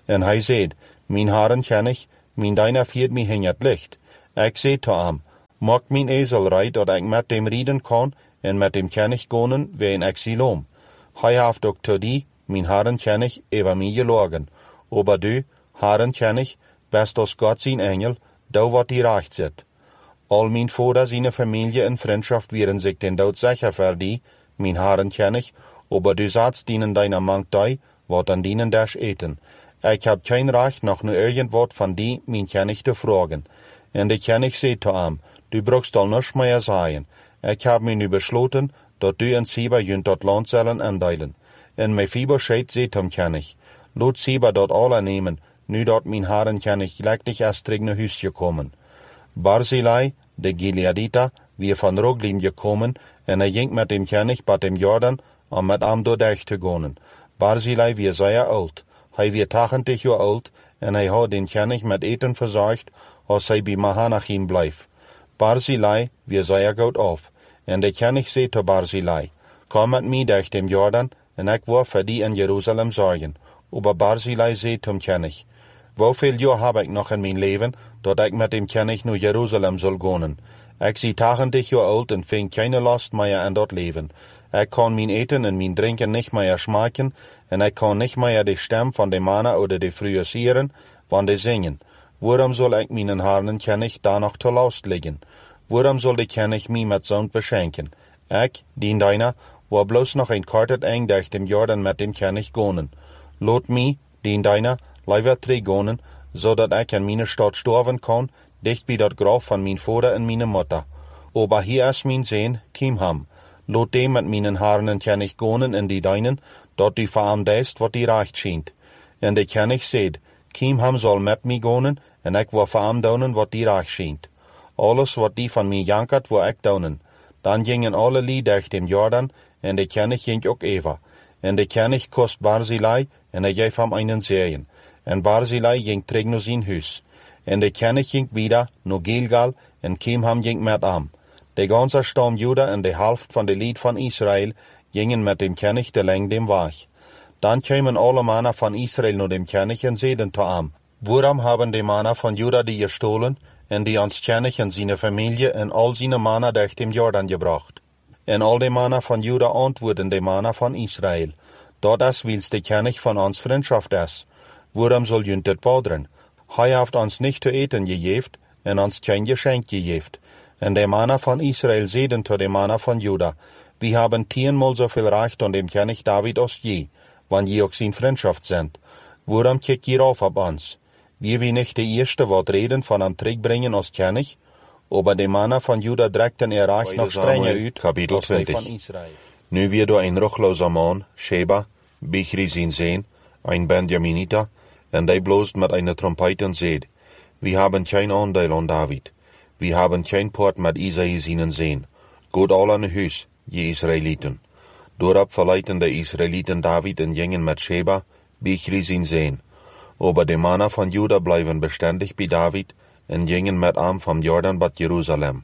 En hij zei, mijn haren ken ik, mijn dijna viert mij in het licht. Ik zei tot hem, maak mijn ezel rijden, dat ik met hem rijden kan, en met hem ken ik gaan, ween ik Siloam. Hij heeft ook tot die, mijn haren ken ik, over mij gelogen. Aber du, haren ken ik, best als God zijn engel, daar wat die recht zit. Al mijn vader zijn familie en vriendschap wieren zich ten dood zeker voor die, mijn haren ken ik, aber du zatst dienen deiner manktij, wat aan dienen des eten. Ik heb geen recht nog nu irgendwat van die, mijn ken ik te vragen. En de ken ik zei tot hem, du brukst al niets meer zeggen. Ik heb me nu besloten, dat du en Siba junt dat land zullen aandelen. En Mephibosheth zei hem ken ik, laat Siba dat alle nemen, nu dat mijn haren ken ik gelijktig als terug naar huis gekomen. Barzillai, de Gileadita, wie van Roglim gekomen, en hij ging met hem ken ik bij hem Jordan, om met hem door dich te gaan. Barzillai wie zeer oud. Hij wie tachtig jaar oud, en hij had den ken ik met eten verzorgd, als hij bij Mahanachim blijft. Barzillai wie zeer goed af, en de ken ik zei tot Barzillai, kom met mij durch dem Jordan, en ik wil voor die in Jeruzalem zorgen. Aber Barzillai zei tot hem ken ik, hoeveel jaar heb ik nog in mijn leven, dat ik met hem ken ik naar Jeruzalem zal gaan. Ik zie tachtig jaar oud en vind keine last meer in dat leven. Ik kan mijn eten en mijn drinken niet meer smaken, en ik kan niet meer de stem van de mannen oder de vrouwen horen, want die zingen. Waarom zal ik mijn haren ken ik daar nog te last liggen? Waarom zal de ken ik mij met zo'n beschenken? Ik, dien dijna, wil bloos nog een kortet eng durch dem Jordan met hem ken ik gaan. Laat mij, dien dijna, liever terug gaan, zodat ik in mijn stad sterven kan, dicht bij dat graf van mijn vader en mijn moeder. Aber hier is mijn zin, Kimham. Laat dem met mijn haren ken ik gaan in die dijnen, dat die voor hem deist wat die recht schijnt. En de ken ik zeid, Kimham zal met mij gaan, en ik wil voor hem doen wat die recht schijnt. Alles wat die van mij jankert, wil ik doen. Dan gingen alle lied durch dem Jordan, en de ken ik ging ook even. En de ken ik kost Barzillai, en hij geef hem einen zeeën. En Barzillai ging terug naar zijn huis. En de ken ik ging wieder naar Gilgal, en Kimham ging met hem. De ganze stam Juda en de helft van de lied van Israël gingen met dem ken ik de leng dem weg. Dan kwamen alle mannen van Israël naar dem ken ik en zeiden tot hem, waarom hebben de mannen van Juda die gestolen, en die ons ken ik en zijn familie en al zijn mannen durch dem Jordan gebracht? En al de mannen van Juda antwoorden de mannen van Israël, dat is wils de ken ik van ons vriendschap is. Waarom zal junt het paderen? Hij heeft ons niet te eten gegeven, en ons geen geschenk gegeven. En de mannen van Israël zeiden tot de mannen van Juda, we hebben tienmaal zoveel recht aan dem ken ik David als je, want je ook zijn vriendschap zendt. Waarom kijk je af op ons? Wie we niet de eerste wat reden van hem terugbrengen als ken ik? Aber de mannen van Juda drekten er recht nog strenger uit,
Kapitel
als die van
twintig.
Israël.
Nu weer door een ruchloze man, Sheba, Bichri zijn zeen, een Benjaminita, en die bloost met een trompet en zeid, we hebben geen aandeel aan David. We hebben geen poort met Isaïe zijn zeen. Goed al aan huis, je Israëlieten. Doorop verleiden de Israëlieten David en gingen met Sheba, Bichri zijn zeen. Aber de mannen van Juda blijven bestendig bij David, en gingen met hem van Jordan tot Jeruzalem.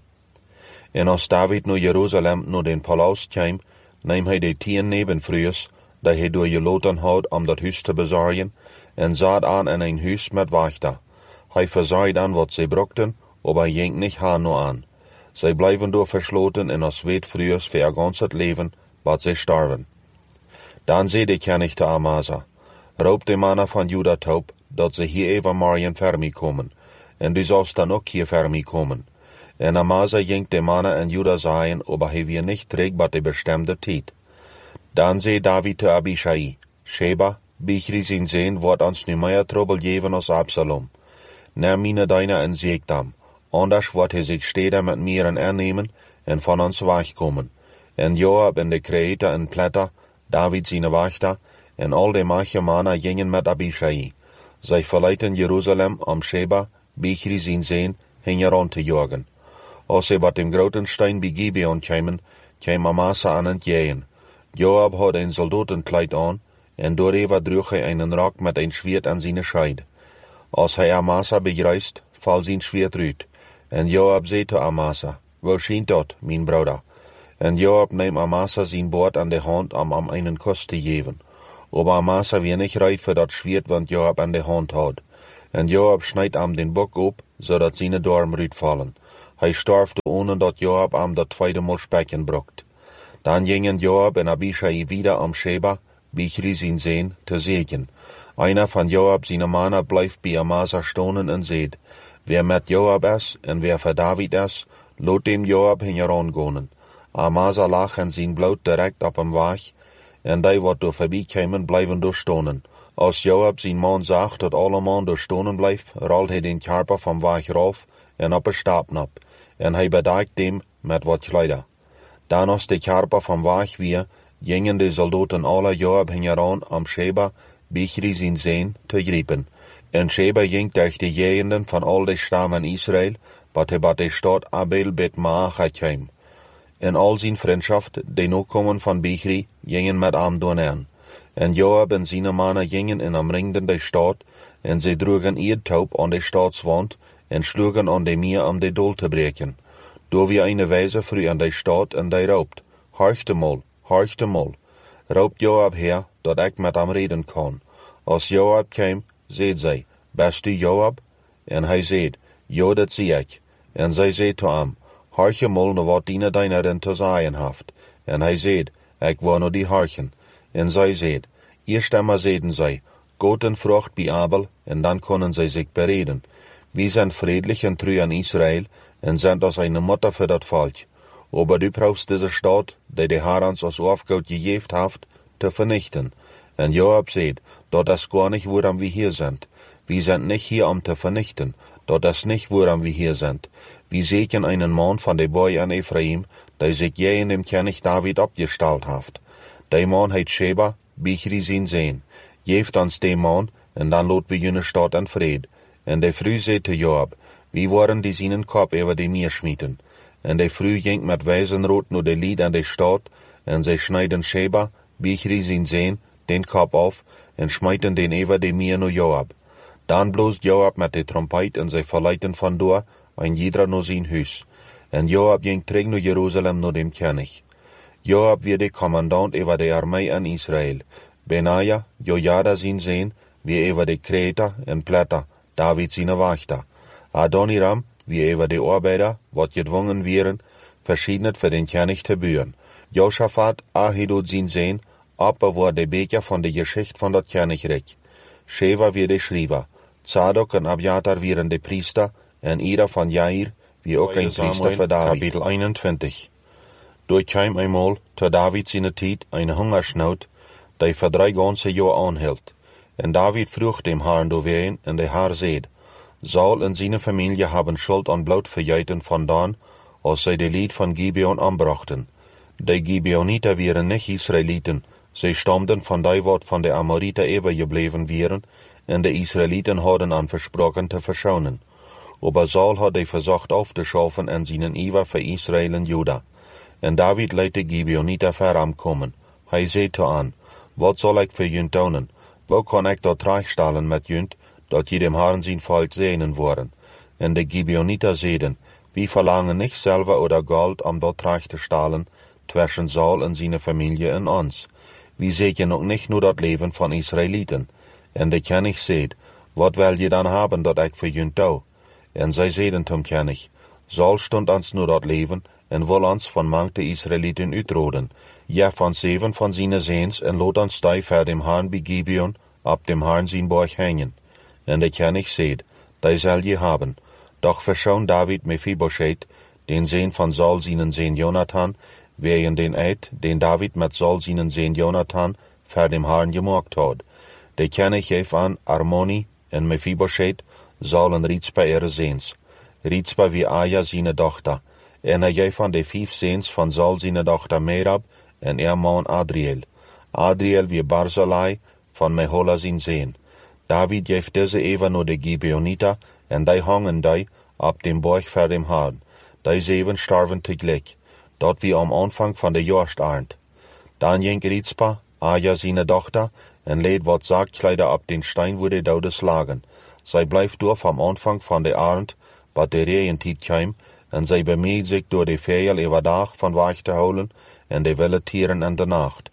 En als David naar Jeruzalem naar den palaus kwam, nam hij de tien nebenvrouwen, die hij door geloten had om dat huis te bezorgen, en zat aan in een huis met wachter. Hij verzorgde aan wat zij brukten, aber hij ging niet haar naar aan. Zij blijven door versloten en als weetvrouwen voor gans het leven, wat zij sterven. Dan zei de koning te Amasa, roep de mannen van Juda op, dat ze hier even morgen voor mij komen, en du zalst dan ook hier voor mij komen. En Amasa ging de mannen en Juda zeggen, aber hij weer niet terug bij de bestemde tijd. Dan zei David te Abishai, Sheba, Bichri zijn zeen, wordt ons nu meer trouble geven als Absalom. Neem mine deine en zeeg hem, anders wordt hij zich steden met mieren ernemen en van ons wegkomen. En Joab en de kreëter en pletter, David zijn wachter, en al de mache mannen gingen met Abishai. Zij verleiden Jeruzalem om Sheba, Bichri zijn zeen, heen rond te jagen. Als ze wat dem groten stein bij Gibeon kwamen, kwam Amasa aan het jagen. Joab had een soldatenkleid aan, en doorheen droeg hij een rok met een zwaard aan zijn scheid. Als hij Amasa begrijst, valt zijn zwaard uit. En Joab zei tot Amasa, waar schijnt dat, mijn broeder? En Joab neemt Amasa zijn boord aan de hand om hem een kus te geven. aber Amasa weer nicht reid für dat Schwert, want Joab an de hand had. En Joab snijdt am den bok op, zodat zijn darm uitvallen. Hij starfte ohne dat Joab am dat tweede Mal Specken brokt. Dan gingen Joab en Abishai wieder am Sheba, Bichri zijn zeen, te zegen. Einer van Joab zijn mannen blijft bij Amasa stonen en zeed, wer met Joab is en wer voor David is, laat dem Joab hingeran gaan. Amasa lag en zijn bloed direct op hem weg, en die wat door voorbij kwamen blijven doorstonen. Als Joab zijn man zag dat alle man doorstonen blijft, rolt hij den karper van weg rauf en op een stapel op, en hij bedekt dem met wat kleider. Dan als de karper van weg weer, gingen de soldaten alle Joab hingeran am Sheba, Bichri zijn zeen, te griepen. En Sheba ging durch de gegenden van al de stammen Israël, wat hij bij de stad Abel bet Maacha kwam. En al zijn vriendschaft, de nakomen van Bichri, gingen met hem doorheen. En Joab en zijn mannen gingen en omringden de stad, en zij droegen eerdtaub aan de stadswand, en sloegen aan de meer om de dol te breken. Door wie een wijze vroeg aan de stad, en die roopt, Horchte mal, horchte mal. Roopt Joab her, dat ik met hem reden kan. Als Joab kwam, zeid zij, best u Joab? En hij zeid, ja, dat zie ik. En zij zeid te hem, horche mal naar wat die dienaren te zeggen heeft. En hij zeid, ik wil naar die horchen. En zij zeid, eerst einmal zeiden zij, Gott en vrocht bij Abel, en dan kunnen zij zich bereden. We zijn vriendelijk en trouw aan Israël, en zijn als een moeder voor dat volk. Aber du brauchst deze stad, die de Herr ons als Aufgabe gegeven heeft, te vernichten. En Joab zeid, dat is gar nicht, waarom we hier sind. We sind nicht hier om te vernichten, dat is nicht, waarom we hier sind. We zeker einen man van de boy aan Ephraim, die zich jij in dem König David opgesteld heeft. Die man heet Sheba, Bichri zijn zeen. Geeft ons die man, en dan laat we jene stad in vrede. En de vrouw zei te Joab, wie waren die zijn kop over de meer schmieten. En de vrouw ging met wijzenrood naar de lied aan de stad, en zij snijden Sheba, Bichri zijn zeen, den kop af, en smijten den over de meer naar Joab. Dan bloost Joab met de trompet, en zij verleiden vandoor, en ieder naar zijn huis. En Joab ging terug naar Jeruzalem naar dem König. Joab weer de commandant over de armee in Israël. Benaja, Jojada zijn zeen, wie over de Kreta en Plata, David zijn wachter. Adoniram, wie over de arbeider, wat gedwongen werden, verschiedenet voor den König te buren. Josaphat, Ahidod zijn zeen, opbewaar de beker van de geschicht van dat Königreich. Sheva weer de schrijver. Zadok en Abiatar wieren de priester, en Ira van Jair, wie ook een priester voor David. Kapitel eenentwintig. Door kwam eenmaal, te David zijn tijd, een hongersnood, die voor drie ganse jaar aanhield. En David vroeg dem Herrn doorheen, en de Herr zeid, Saul en zijn familie hebben schuld aan bloed vergeten vandaan, als zij de lied van Gibeon aanbrachten. De Gibeonieten waren niet Israëlieten, zij stamden van die wat van de Amorieten overgebleven waren, en de Israëlieten hadden aan versproken te verschonen. Aber Saul had die verzocht af te schaffen en zijn iver voor Israël en Juda. En David liet de Gibeonieten voor hem komen. Hij zei te aan, wat zal ik voor junt doen? Wo kan ik dat terechtstellen met junt, dat je dem Herrn zijn volk zegenen worden? En de Gibeonieten zeiden, we verlangen niet zilver oder gold om dat terecht te stellen, tussen Saul en zijn familie en ons. We zeker ook niet naar dat leven van Israëlieten. En de König zeid, wat wil je dan hebben dat ik voor junt doe? En zij zeiden tom König, Saul stond ons naar dat leven, en wil ons van manche Israëlieten uitroden. Ja, van zeven van zijn zeens, en laat ons die voor dem Herrn bij Gibeon, op dem Herrn zijn borg hangen. En de König zeid, die zal je hebben. Doch verschoon David Mephibosheth, den zeen van Saul zijn zeen Jonathan, wegen den eid, den David met Saul zijn zeen Jonathan, voor dem Herrn gemaakt had. De König geef aan Armoni en Mephibosheth, Saul en Rizpa ihre zeens. Rizpa wie Aja zijn dochter, en hij geef aan de vijf zeens van Saul zijn dochter Merab, en er man Adriel. Adriel wie Barzillai, van Mehola zijn zeen. David geeft deze even naar de Gibeonieten, en die hangen die op dem borg voor dem Herrn. Die zeven starven tegelijk, dat wie am aanvang van de jaarstarend. Dan ging Rizpa, Aja zijn dochter, en leed wat zaaktkleider op den steen waar de doden slagen. Zij blijft door van aanvang van de arend, wat de reëntijd kwam, en zij bemeed zich door de vijel overdag van weg te houden, en de wilde tieren in de nacht.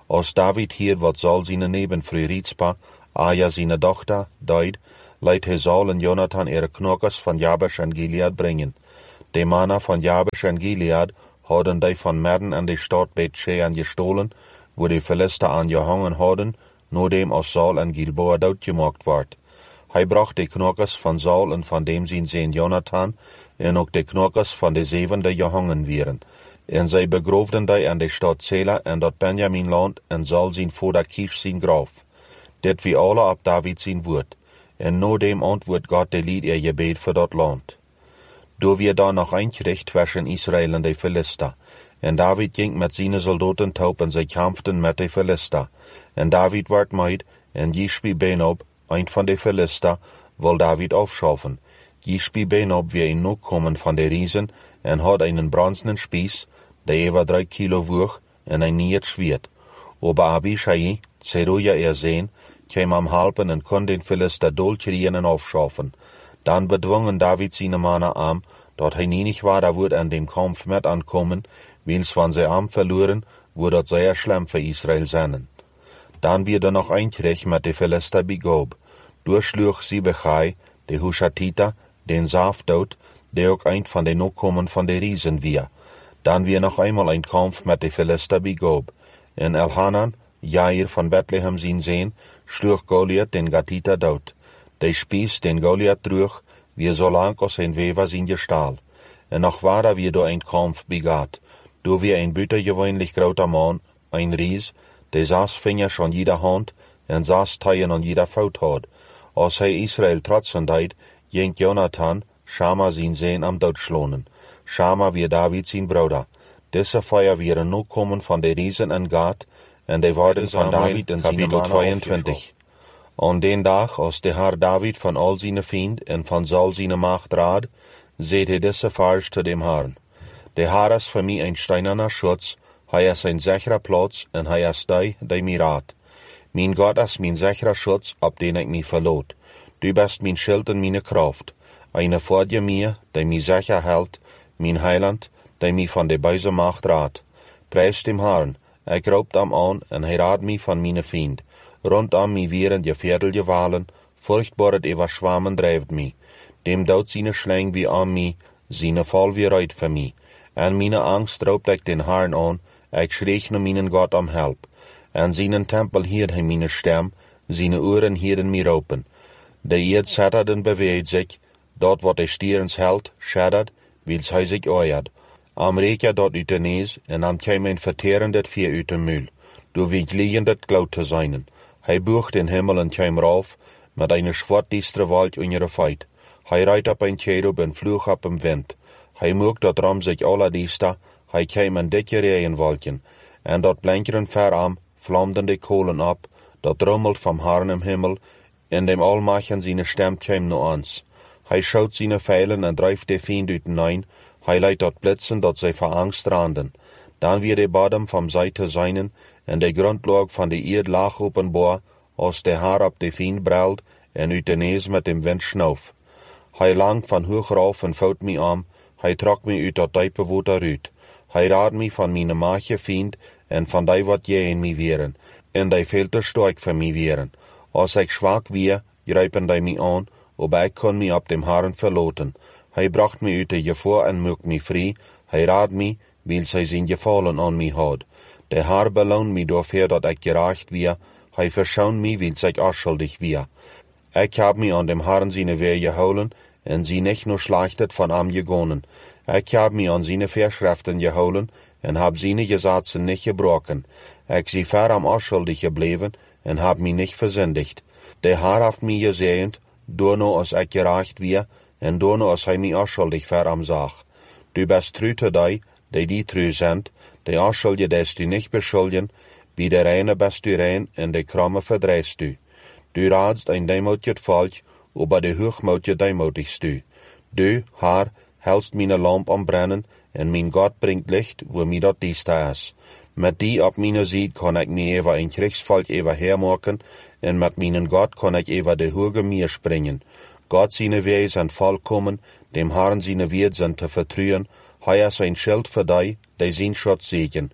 Als David hier wat Saul zijn nebenvrouw Rizpa, Aja zijn dochter, dood, leidt hij Saul en Jonathan ihre knokkers van Jabesh en Gilead brengen. De mannen van Jabesh en Gilead hadden die van midden aan de stad Bethshean gestolen, wo de Philister aan gehangen hadden, noordem als Saul en Gilboa doodgemaakt werd. Hij bracht de knokkers van Saul en van dem zijn zoon Jonathan, en ook de knokkers van de zeven die gehangen werden. En zij begroefden die aan de stad Sela en dat Benjaminland, en Saul zijn vader Kish zijn graf. Dit wie alle op David zijn woord. En noordem antwoord God de lied er gebed voor dat land. Door weer daar nog eindgericht tussen Israël en de Philister. En David ging met zijn soldaten toe en zij kampten met de Philister. En David werd meid, en Jishbi Benob, een van de Philister, wil David afschaffen. Jishbi Benob weer in noek komen van de riezen, en had een brandenden spies, die over drie kilo woog, en een niet zwiert. Ober Abishai, Zeruja er zijn, kwam am helpen en kon den Philister doodkriegen en afschaffen. Dan bedwongen David zijn mannen aan, dat hij niet waarder wordt aan dem kampf met aankomen, wils van zij arm verloren, wordt dat zeer schlimm voor Israël zijn. Dan werd er nog eindgericht met de Philister begob. Doorsloeg Sibechai, de Hushatita, den Saaf dood, die ook een van de nokomen van de riezen weer. Dan weer nog eenmaal een kampf met de Philister begob. En Elhanan, Jair van Bethlehem zijn zoon, sloeg Goliath den Gatita dood. De spies den Goliath terug, weer zo lang als zijn wever zijn gestaal. En nog waarder weer door een kampf begaat. Door weer een buitengewoonlijk grote man, een ries, die zes vingers aan jeder hand en zes taaien aan jeder voet had. Als hij Israël trotsen deed, ging Jonathan, Shama zijn zoon, am doodslonen. Shama weer David zijn broeder. Deze vier wieren nu komen van de riezen en Gad, en die worden van David en zijn mannen tweeëntwintig. Aan den dag, als de Heer David van al zijn vriend en van Saul zijn macht raad, zeed hij deze vers te dem Herrn. De Heer is voor mij een steinerner schutz, hij is een sichere plaats, en hij is die, die mij raadt. Mijn God is mijn sichere schutz, op den ik mij verloot. Du bist mijn schild en mijn kracht. Eine voordje mij, die mij sicher houdt, mijn heiland, die mij van de buize macht raadt. Prijs dem Herrn, ik roep hem aan, en hij raadt mij van mijn vriend. Rondom mij wieren je veerdelje walen, furchtbaar het ever schwammen drijft mij. Dem dood zijn slang wie aan mij, zijn val weer uit voor mij. En mijn angst roept ik den Herrn aan, ik schreef naar mijn God om help. En zijn tempel hield hij mijn stem, zijn oren hielden mij roepen. De eerd zetterden beweegt zich, dat wat de stierens held, scheddert, wils hij zich oeiert. Am reekje dat uit de nees, en am kwam een verterend vier uit de muil, door wie liegend het klauw te zijn. Hij boog den hemel en kwam rauf, met een zwart diestre wolk onder de feit. Hij rijdt op een cherub en vloog op een wind. Hij moog dat ram zich alle diester, hij kwam een dikke regenwolken, en dat blinkeren veram, vlamden de kolen op, dat rummelt van Herrn im hemel, en dem Almachen zijn stem kwam naar ons. Hij schoot zijn vijlen en drijft de vijand uiteen, hij leidt dat blitsen dat zij voor angst raanden. Dan weer de bodem van zij te zijnen, en de grondlaag van de eerd laag openbaar, als de haar op de vijand brelt, en uit de nees met dem wind schnauf. Hij langt van hoog rauf en vouwt mij aan, hij trok mij uit dat diepe water uit. Hij raadt mij van mijn maatje vriend, en van die wat jij in mij weren, en die veel te sterk voor mij weren. Als ik zwak weer, grijpen die mij aan, op ik kon mij op dem Herrn verloten. Hij bracht mij uit de gevaar en maakt mij vrij, hij raadt mij, wils hij zijn gevallen aan mij had. De Heer beloont mij doorver dat ik gerecht weer, hij verschoont mij wils ik afschuldig weer. Ik heb mij aan dem Herrn zijn weer gehouden, en zie niet nur slachtet van hem gegonnen. Ik heb mij aan zijn verschriften gehouden, en heb zijn gesetzen niet gebroken. Ik zie ver am afschuldig gebleven, en heb mij niet verzindigd. De Heer heeft mij gezegend, door nou als ik gerecht weer, en door nou als hij mij afschuldig ver am zag. Du bist true te die, die die true zijn, de afschuldige des du niet beschuldigen, wie de reine best du rein, en de kromme verdrijst du. Du raadst een demoutje volk, aber de hoogmoutje demoetigst du. Du, Herr, helst mijn lamp am brennen, en mijn God brengt licht, wo mij dat diester is. Met die op mijn ziet kan ik mij even een kriegsvolk even hermaken, en met mijn God kan ik even de hoge meer springen. God zijn wegen zijn volkomen, dem Herrn zijn wegen zijn te vertrouwen, hij is een schild voor die, die zijn schutz zieken.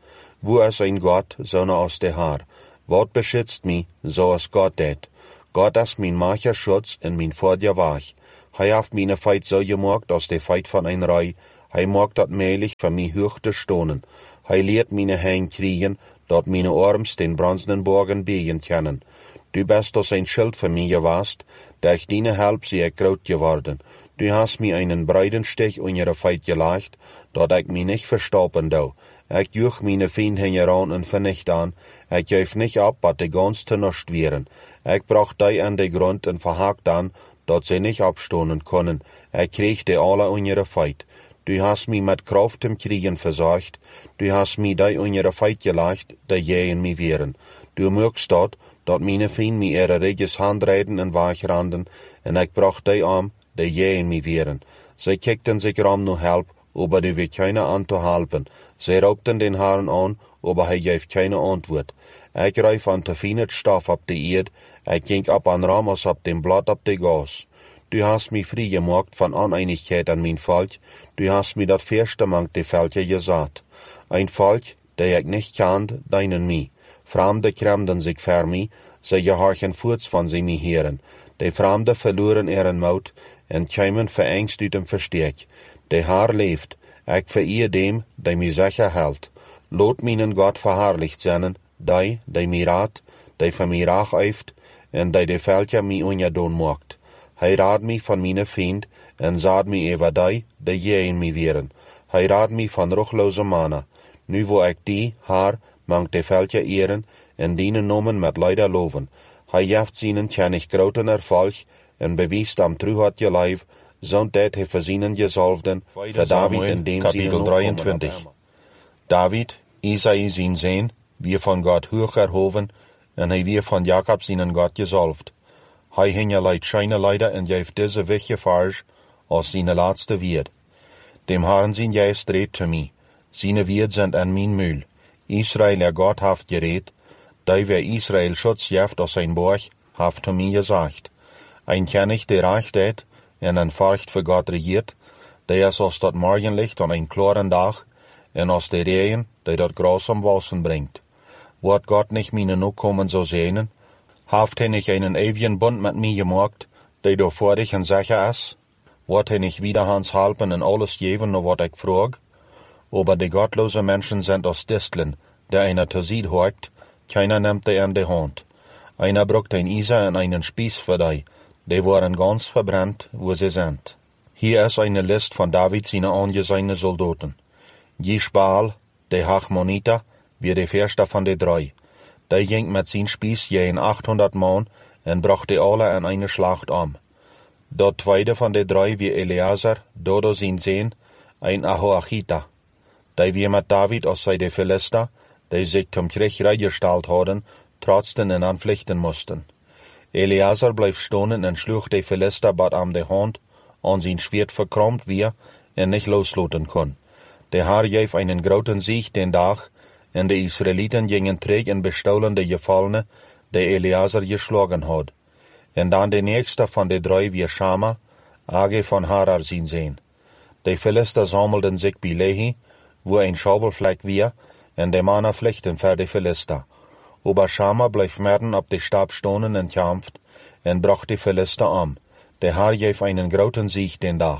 Wo is een God, zo'n als de Haar? Wat beschützt mich, so als Gott det? Gott is mijn macher Schutz en mijn Vorder Wach. Hij heeft meine Feit so gemacht, als de Feit von ein Rei. Hij macht dat meilig für mich hoch te stonen. Hij leert meine Hein kriegen, dat meine Arms den bronzenen Borgen biegen können. Du bist als ein Schild für mich gewast, durch deine Help sie ich groot geworden. Du hast mir einen breiten Stich in ihre Feit gelegt, dat ich mich nicht verstoppen dau. Ich juch meine Feinde heran und vernicht an. Ich geef nicht ab, wat die ganz te nust wären. Ich brach die an den Grund und verhakt an, dat sie nicht abstonen können. Ich krieg die alle in ihre Feit. Du hast mich mit Kraft im Kriegen versorgt. Du hast mich die in ihre Feit gelegt, die je in mich wären. Du mögst dort, dat meine Feinde mir ihre reges Handreiden und wachranden, und ich brach die arm, die je in mich wären. Sie kickten sich ram no help, aber du wird keiner anzuhalten. Sie raubten den Herrn an, aber er gab keine Antwort. Ich reif an der feine Stoff ab die Erd, ich ging ab an Ramos ab dem Blatt ab die Gas. Du hast mich frei gemacht von Uneinigkeit an mein Volk, du hast mir dat Fürste mang die Völker gesagt. Ein Volk, der ich nicht kannt, deinen mi. Fremde kremden sich für mich, sie gehorchen furz von sie mich hören. Die Fremde verloren ihren Mut, und kämen verängst uit dem Versteck. Der Herr lebt, ich verehr dem, der mich sicher hält. Lot meinen Gott verherrlicht sein, der, der mir rat, der für mich rach eift, und der die Völker mich unjadon macht. Hij rad mich von meine Feind, und saad mich über die, der je in mich wären. Hij rad mich von ruchlose Manna. Nu wo ich die, Herr, mang die Völker ehren, und dienen Nomen mit Leider loven. Hij jaft seinen kennig groten Erfolg, und bewiest am Truhat je Leib, zond dat hij verzinnen gesalvden, für David in dem Kapitel drieëntwintig. David, Isai sein Sehn, wir von Gott hoch erhoven, und hij wir von Jakob seinen Gott gesalvt. Hij hinge leid scheine Leider und geef diese wichtige Farge als seine letzte Wied. Dem Herrn sein Geist redt zu mir, seine Wied sind an mein Mühl. Israel, der Gott haft geredt, da wer Israel Schutz jeft aus sein Borg, haft zu mir gesagt. Ein König, der recht hat, und ein Furcht für Gott regiert, der ist aus dat Morgenlicht an ein klaren Dach, und aus der Regen, der dat Gras am Wassen bringt. Wird Gott nicht meine Nachkommen so sehnen, haft er nicht einen ewigen Bund mit mir gemacht, der doch vor dich und sicher ist? Wird er nicht wieder hans halpen und alles geben, nur wat ich frag? Aber die gottlose Menschen sind aus Disteln, der einer zu Sied hockt, keiner nimmt die in die Hand. Einer brucht ein Isa und einen Spieß für die, die waren ganz verbrannt, wo sie sind. Hier ist eine List von David seine angesehenen Soldaten. Jishbaal, der Hachmoniter, wie der Fürste von den drei. Der ging mit sein Spieß je in achthundert Mann und brachte alle in eine Schlacht um. Der zweite von den drei wie Eleazar, Dodo sein Sohn, ein Ahoachita. Der wir mit David aus seine Philister, die sich zum Krieg reingestellt hatten, trotzdem in anpflichten mussten. Eleazar bleib stonen und schlug die Philister bad am de Hand, an sein Schwert verkrommt wir, und nicht losloten kon. Der Herr gab einen großen Sieg den Tag, und die Israeliten gingen träg und bestohlen die Gefallene, die Eleazar geschlagen hat. Und dann der nächste von den drei wie Schama, Age von Harar sein Sehn. Die Philister sammelten sich bei Lehi, wo ein Schaubelfleck wir, und die Männer flüchten für die Philister. Aber Schama bleif mitten ab die Stab stonen und kämpft, und brach die Philister um. Der Herr gab einen großen Sieg den Tag.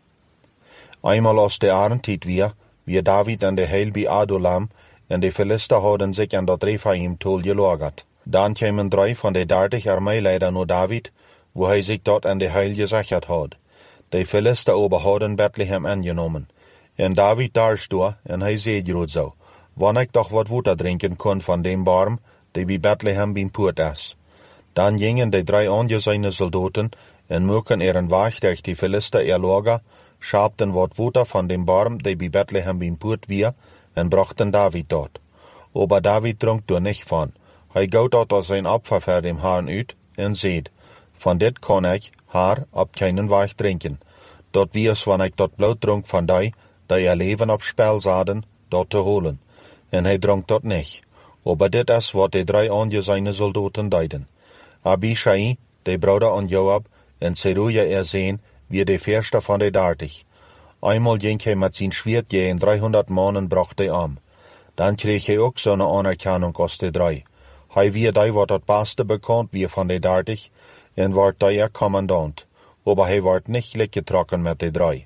Einmal aus der Arendt wir, wie David an der Heil bei Adulam, und die Philister hadden sich an dat Rephaim-Tol gelagert. Dann kämen drei von den dertig Armeeleiter nur David, wo hij sich dort an der Heil gesichert hat. Die Philister aber hadden Bethlehem angenommen. Und David darstod, und hij seht grad so, wann ich doch wat Wasser trinken kon von dem Baum, der bei Bethlehem beim Port ist. Dann gingen die drei angesehene Soldaten und mögen ihren Weg durch die Philister ihr Lager, schabten wat Wasser von dem Baum, der bei Bethlehem beim Port wir, und brachten David dort. Aber David trank dort nicht von. Hij gaut dort als ein Opfer für dem Herrn uit, und seht, von dit kann ich, Herr, ab keinen Weg trinken. Dort wie es, wann ich dort Blut trunk von die, die ihr Leben auf Spiel sahen, dort zu holen. Und hij trank dort nicht. Aber dit ist, wat die drei angesehene Soldaten deiden. Abishai, der Bruder an Joab, und Zeruja er sehen, wie der Fürste von der dertig. Einmal ging er mit sein Schwert je in dreihundert Mannen brachte um. Dan kreeg hij ook zo'n anerkenning als de drie. Hij wie die wat het beste bekend wie van de dertig en wordt daar commandant, aber hij wordt niet leeggetrokken met de drie.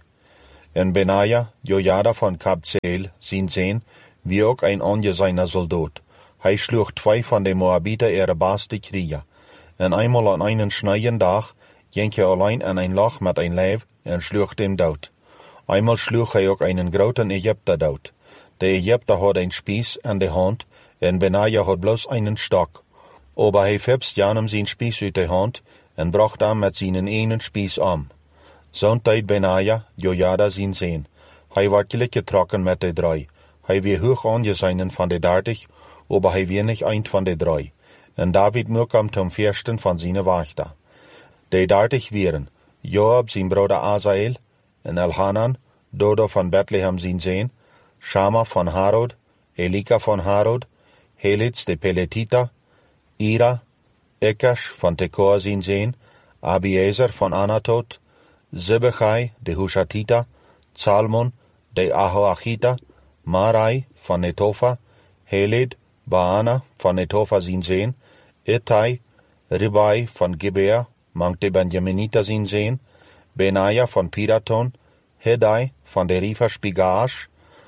En Benaja, Jojada van Kabzeel, zijn zoon, wie ook een ongezeiner soldaat. Hij sloeg twee van de Moabiter ihre beste krieger. En eenmaal aan een snijden dag ging hij alleen in een loch met een leeuw en sloeg hem dood. Eenmaal sloeg hij ook een grote Egypter dood. De Egypter had een spies in de hand en Benaja had bloos een stok. Aber hij fipst Janem zijn spies uit de hand en bracht hem met zijn ene spies om. Zo'n tijd Benaja, Jojada zijn zoon. Hij werd leeggetrokken met de drie. Hij weer hoog aangezeinen van de dertig, aber hij weer niet eind van de drie. En David moest ten viersten van zijn wachter. De dertig wieren Joab zijn broeder Azael, en Elhanan, Dodo van Bethlehem zijn zoon, Shama van Harod, Elika van Harod, Helits de Peletita, Ira, Ekash van Tekoa zijn zoon, Abiezer van Anatot, Zebechai de Hushatita, Salmon de Ahoachita, Marai van Netofa, Heled, Baana van Netofa zijn zoon, Ittai, Ribai van Gibea, mank de Benjaminita zijn zoon, Benaja van Piraton, Hedai van de Rivers Pigaash,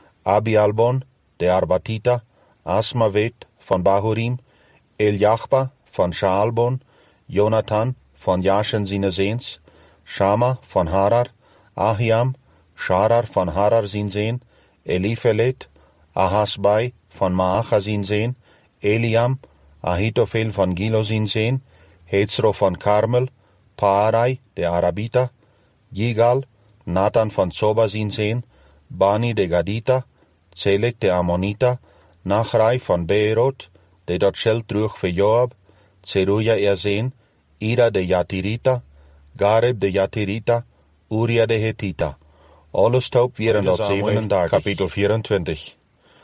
Abialbon de Arbatita, Asmavet van Bahurim, Eljachba van Shaalbon, Jonathan van Jashen zijn zoons, Shama van Harar, Ahiam, Sharar van Harar zijn zoon, Eliphelet, Ahasbai van Maacha zijn zoon, Eliam, Ahitofel van Gilo zijn zoon, Hetzro van Karmel, Paarai de Arabita, Gigal, Nathan van Zoba zijn zoon, Bani de Gadita, Zelek de Ammonita, Nachrai van Beerot, de dat scheld droeg voor Joab, Zeruja er zoon, Ira de Jatirita, Gareb de Jatirita, Uria de Hetita. Alles taub wieren dat zevenendertig. Kapitel vierentwintig.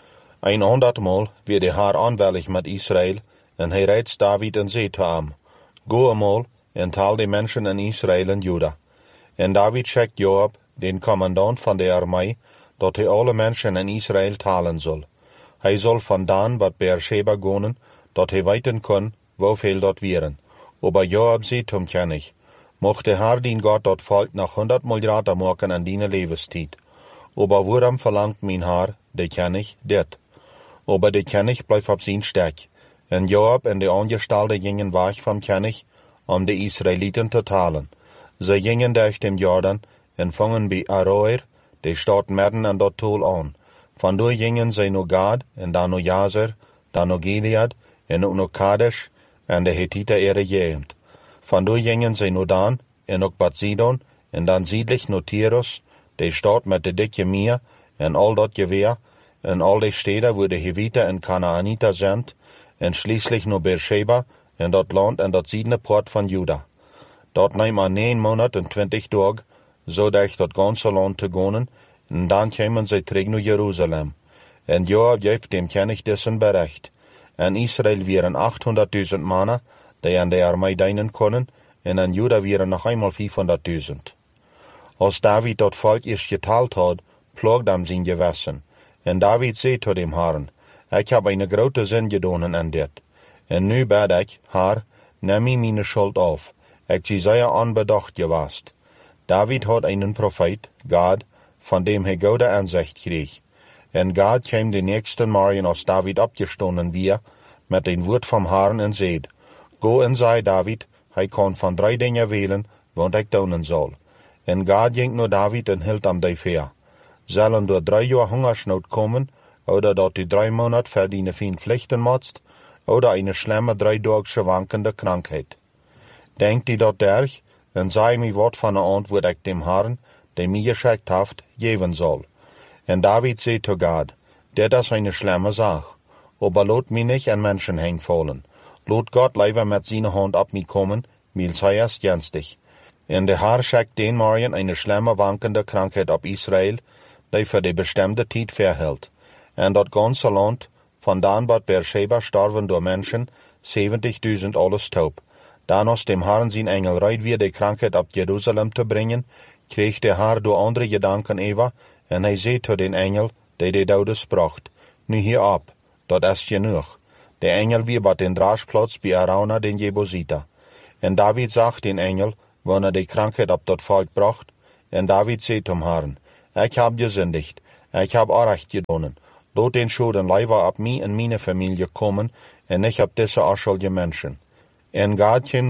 Een honderdmaal weer de haar aanwellig met Israël, en hij reidt David en zei te hem, Go eenmaal en taal de mensen in Israël en Juda. En David schickt Joab, den commandant van de armee, dat hij alle mensen in Israël talen zal. Hij zal vandaan wat Beersheba gonen, dat hij weten kan, hoeveel dat wieren. Aber Joab zei hem kennig, mocht de Herr dien God dat volk nog honderdmaal rater maken in die levenstijd. Aber waarom verlangt mijn Herr, de kennig, dit? Aber de kennig blijft op zijn stek. En Joab en de aangestalde gingen weg van kennig, om de Israëlieten te talen. Ze gingen durch den Jordan en vangen bij Aroer, de stad midden in dat tol aan. Vandoor gingen zij naar Gad, en dan naar Jazer, dan naar Gilead, en ook naar Kadesh, en de Hethiter ihre gegend. Vandoor gingen zij naar Dan, en ook Bad Sidon, en dan ziedlich naar Tyrus, de stad met de dikke meer, en al dat geweer, en al de steden waar de Hiviter en Kanaaniter zijn, en schließlich naar Beersheba, en dat land en dat ziedende poort van Juda. Dat neemt aan negen maand en twintig dagen, zodat dat ganze land te gonen, en dan kwamen zij terug naar Jeruzalem. En Joab geeft dem kennig dessen bericht. En Israël wieren achthonderdduizend mannen, die aan de armee dienen konden, en in Juda wieren nog eenmaal vierhonderdduizend. Als David dat volk eerst geteld had, plaagde hem zijn gewissen. En David zei tot dem Herrn, ik heb een grote zin gedaan in dit. En nu bid ik, Herr, neem mij mijn schuld af. Ik zie zeer onbedacht geweest. David had een profeet, Gad, van dem hij goede aanzicht kreeg. En Gad kwam de nächste morgen als David opgestonden weer, met een woord van Herrn en zei, Go en zei David, hij kan van drie dingen wählen, want ik doen zal. En Gad ging naar David en hield hem daarvoor. Zullen door drie jaar hongersnood komen, oder dat die drie maanden verdienen vien vlichten moest, oder een schlimme driedagse wankende krankheid. Denkt die dat derg, en zei mij wat van de antwoord ik dem Herrn, die mij geschikt heeft, geven zal. En David zei to God, dit is een schlimme zaak, aber laat mij niet aan mensen heen vallen. Laat God liever met zijn hand op mij komen, mils hij is genstig. En de Herr schikt den morgen een schlimme wankende krankheid op Israël, die voor de bestemde tijd verhield. En dat ganze land, vandaan wat Beersheba starven door mensen, zeventigduizend alles taub. Dan als dem Herrn zijn engel rijdt weer de krankheid op Jeruzalem te brengen, kreeg de Herr door andere gedanken even, en hij zei tot den engel, die de dode spracht, nu hier ab, dat ist genug. Der Engel wie bat den Draschplatz bei Arauna den Jebusiter. En David sagt den Engel, wann er die Krankheit ab dat Volk bracht, en David sagt zum Herrn, ich hab gesündigt, ich hab Unrecht gedonnen, dort den Schulden Leiber ab mir und meine Familie kommen, en ich hab diese arschige Menschen. En Gott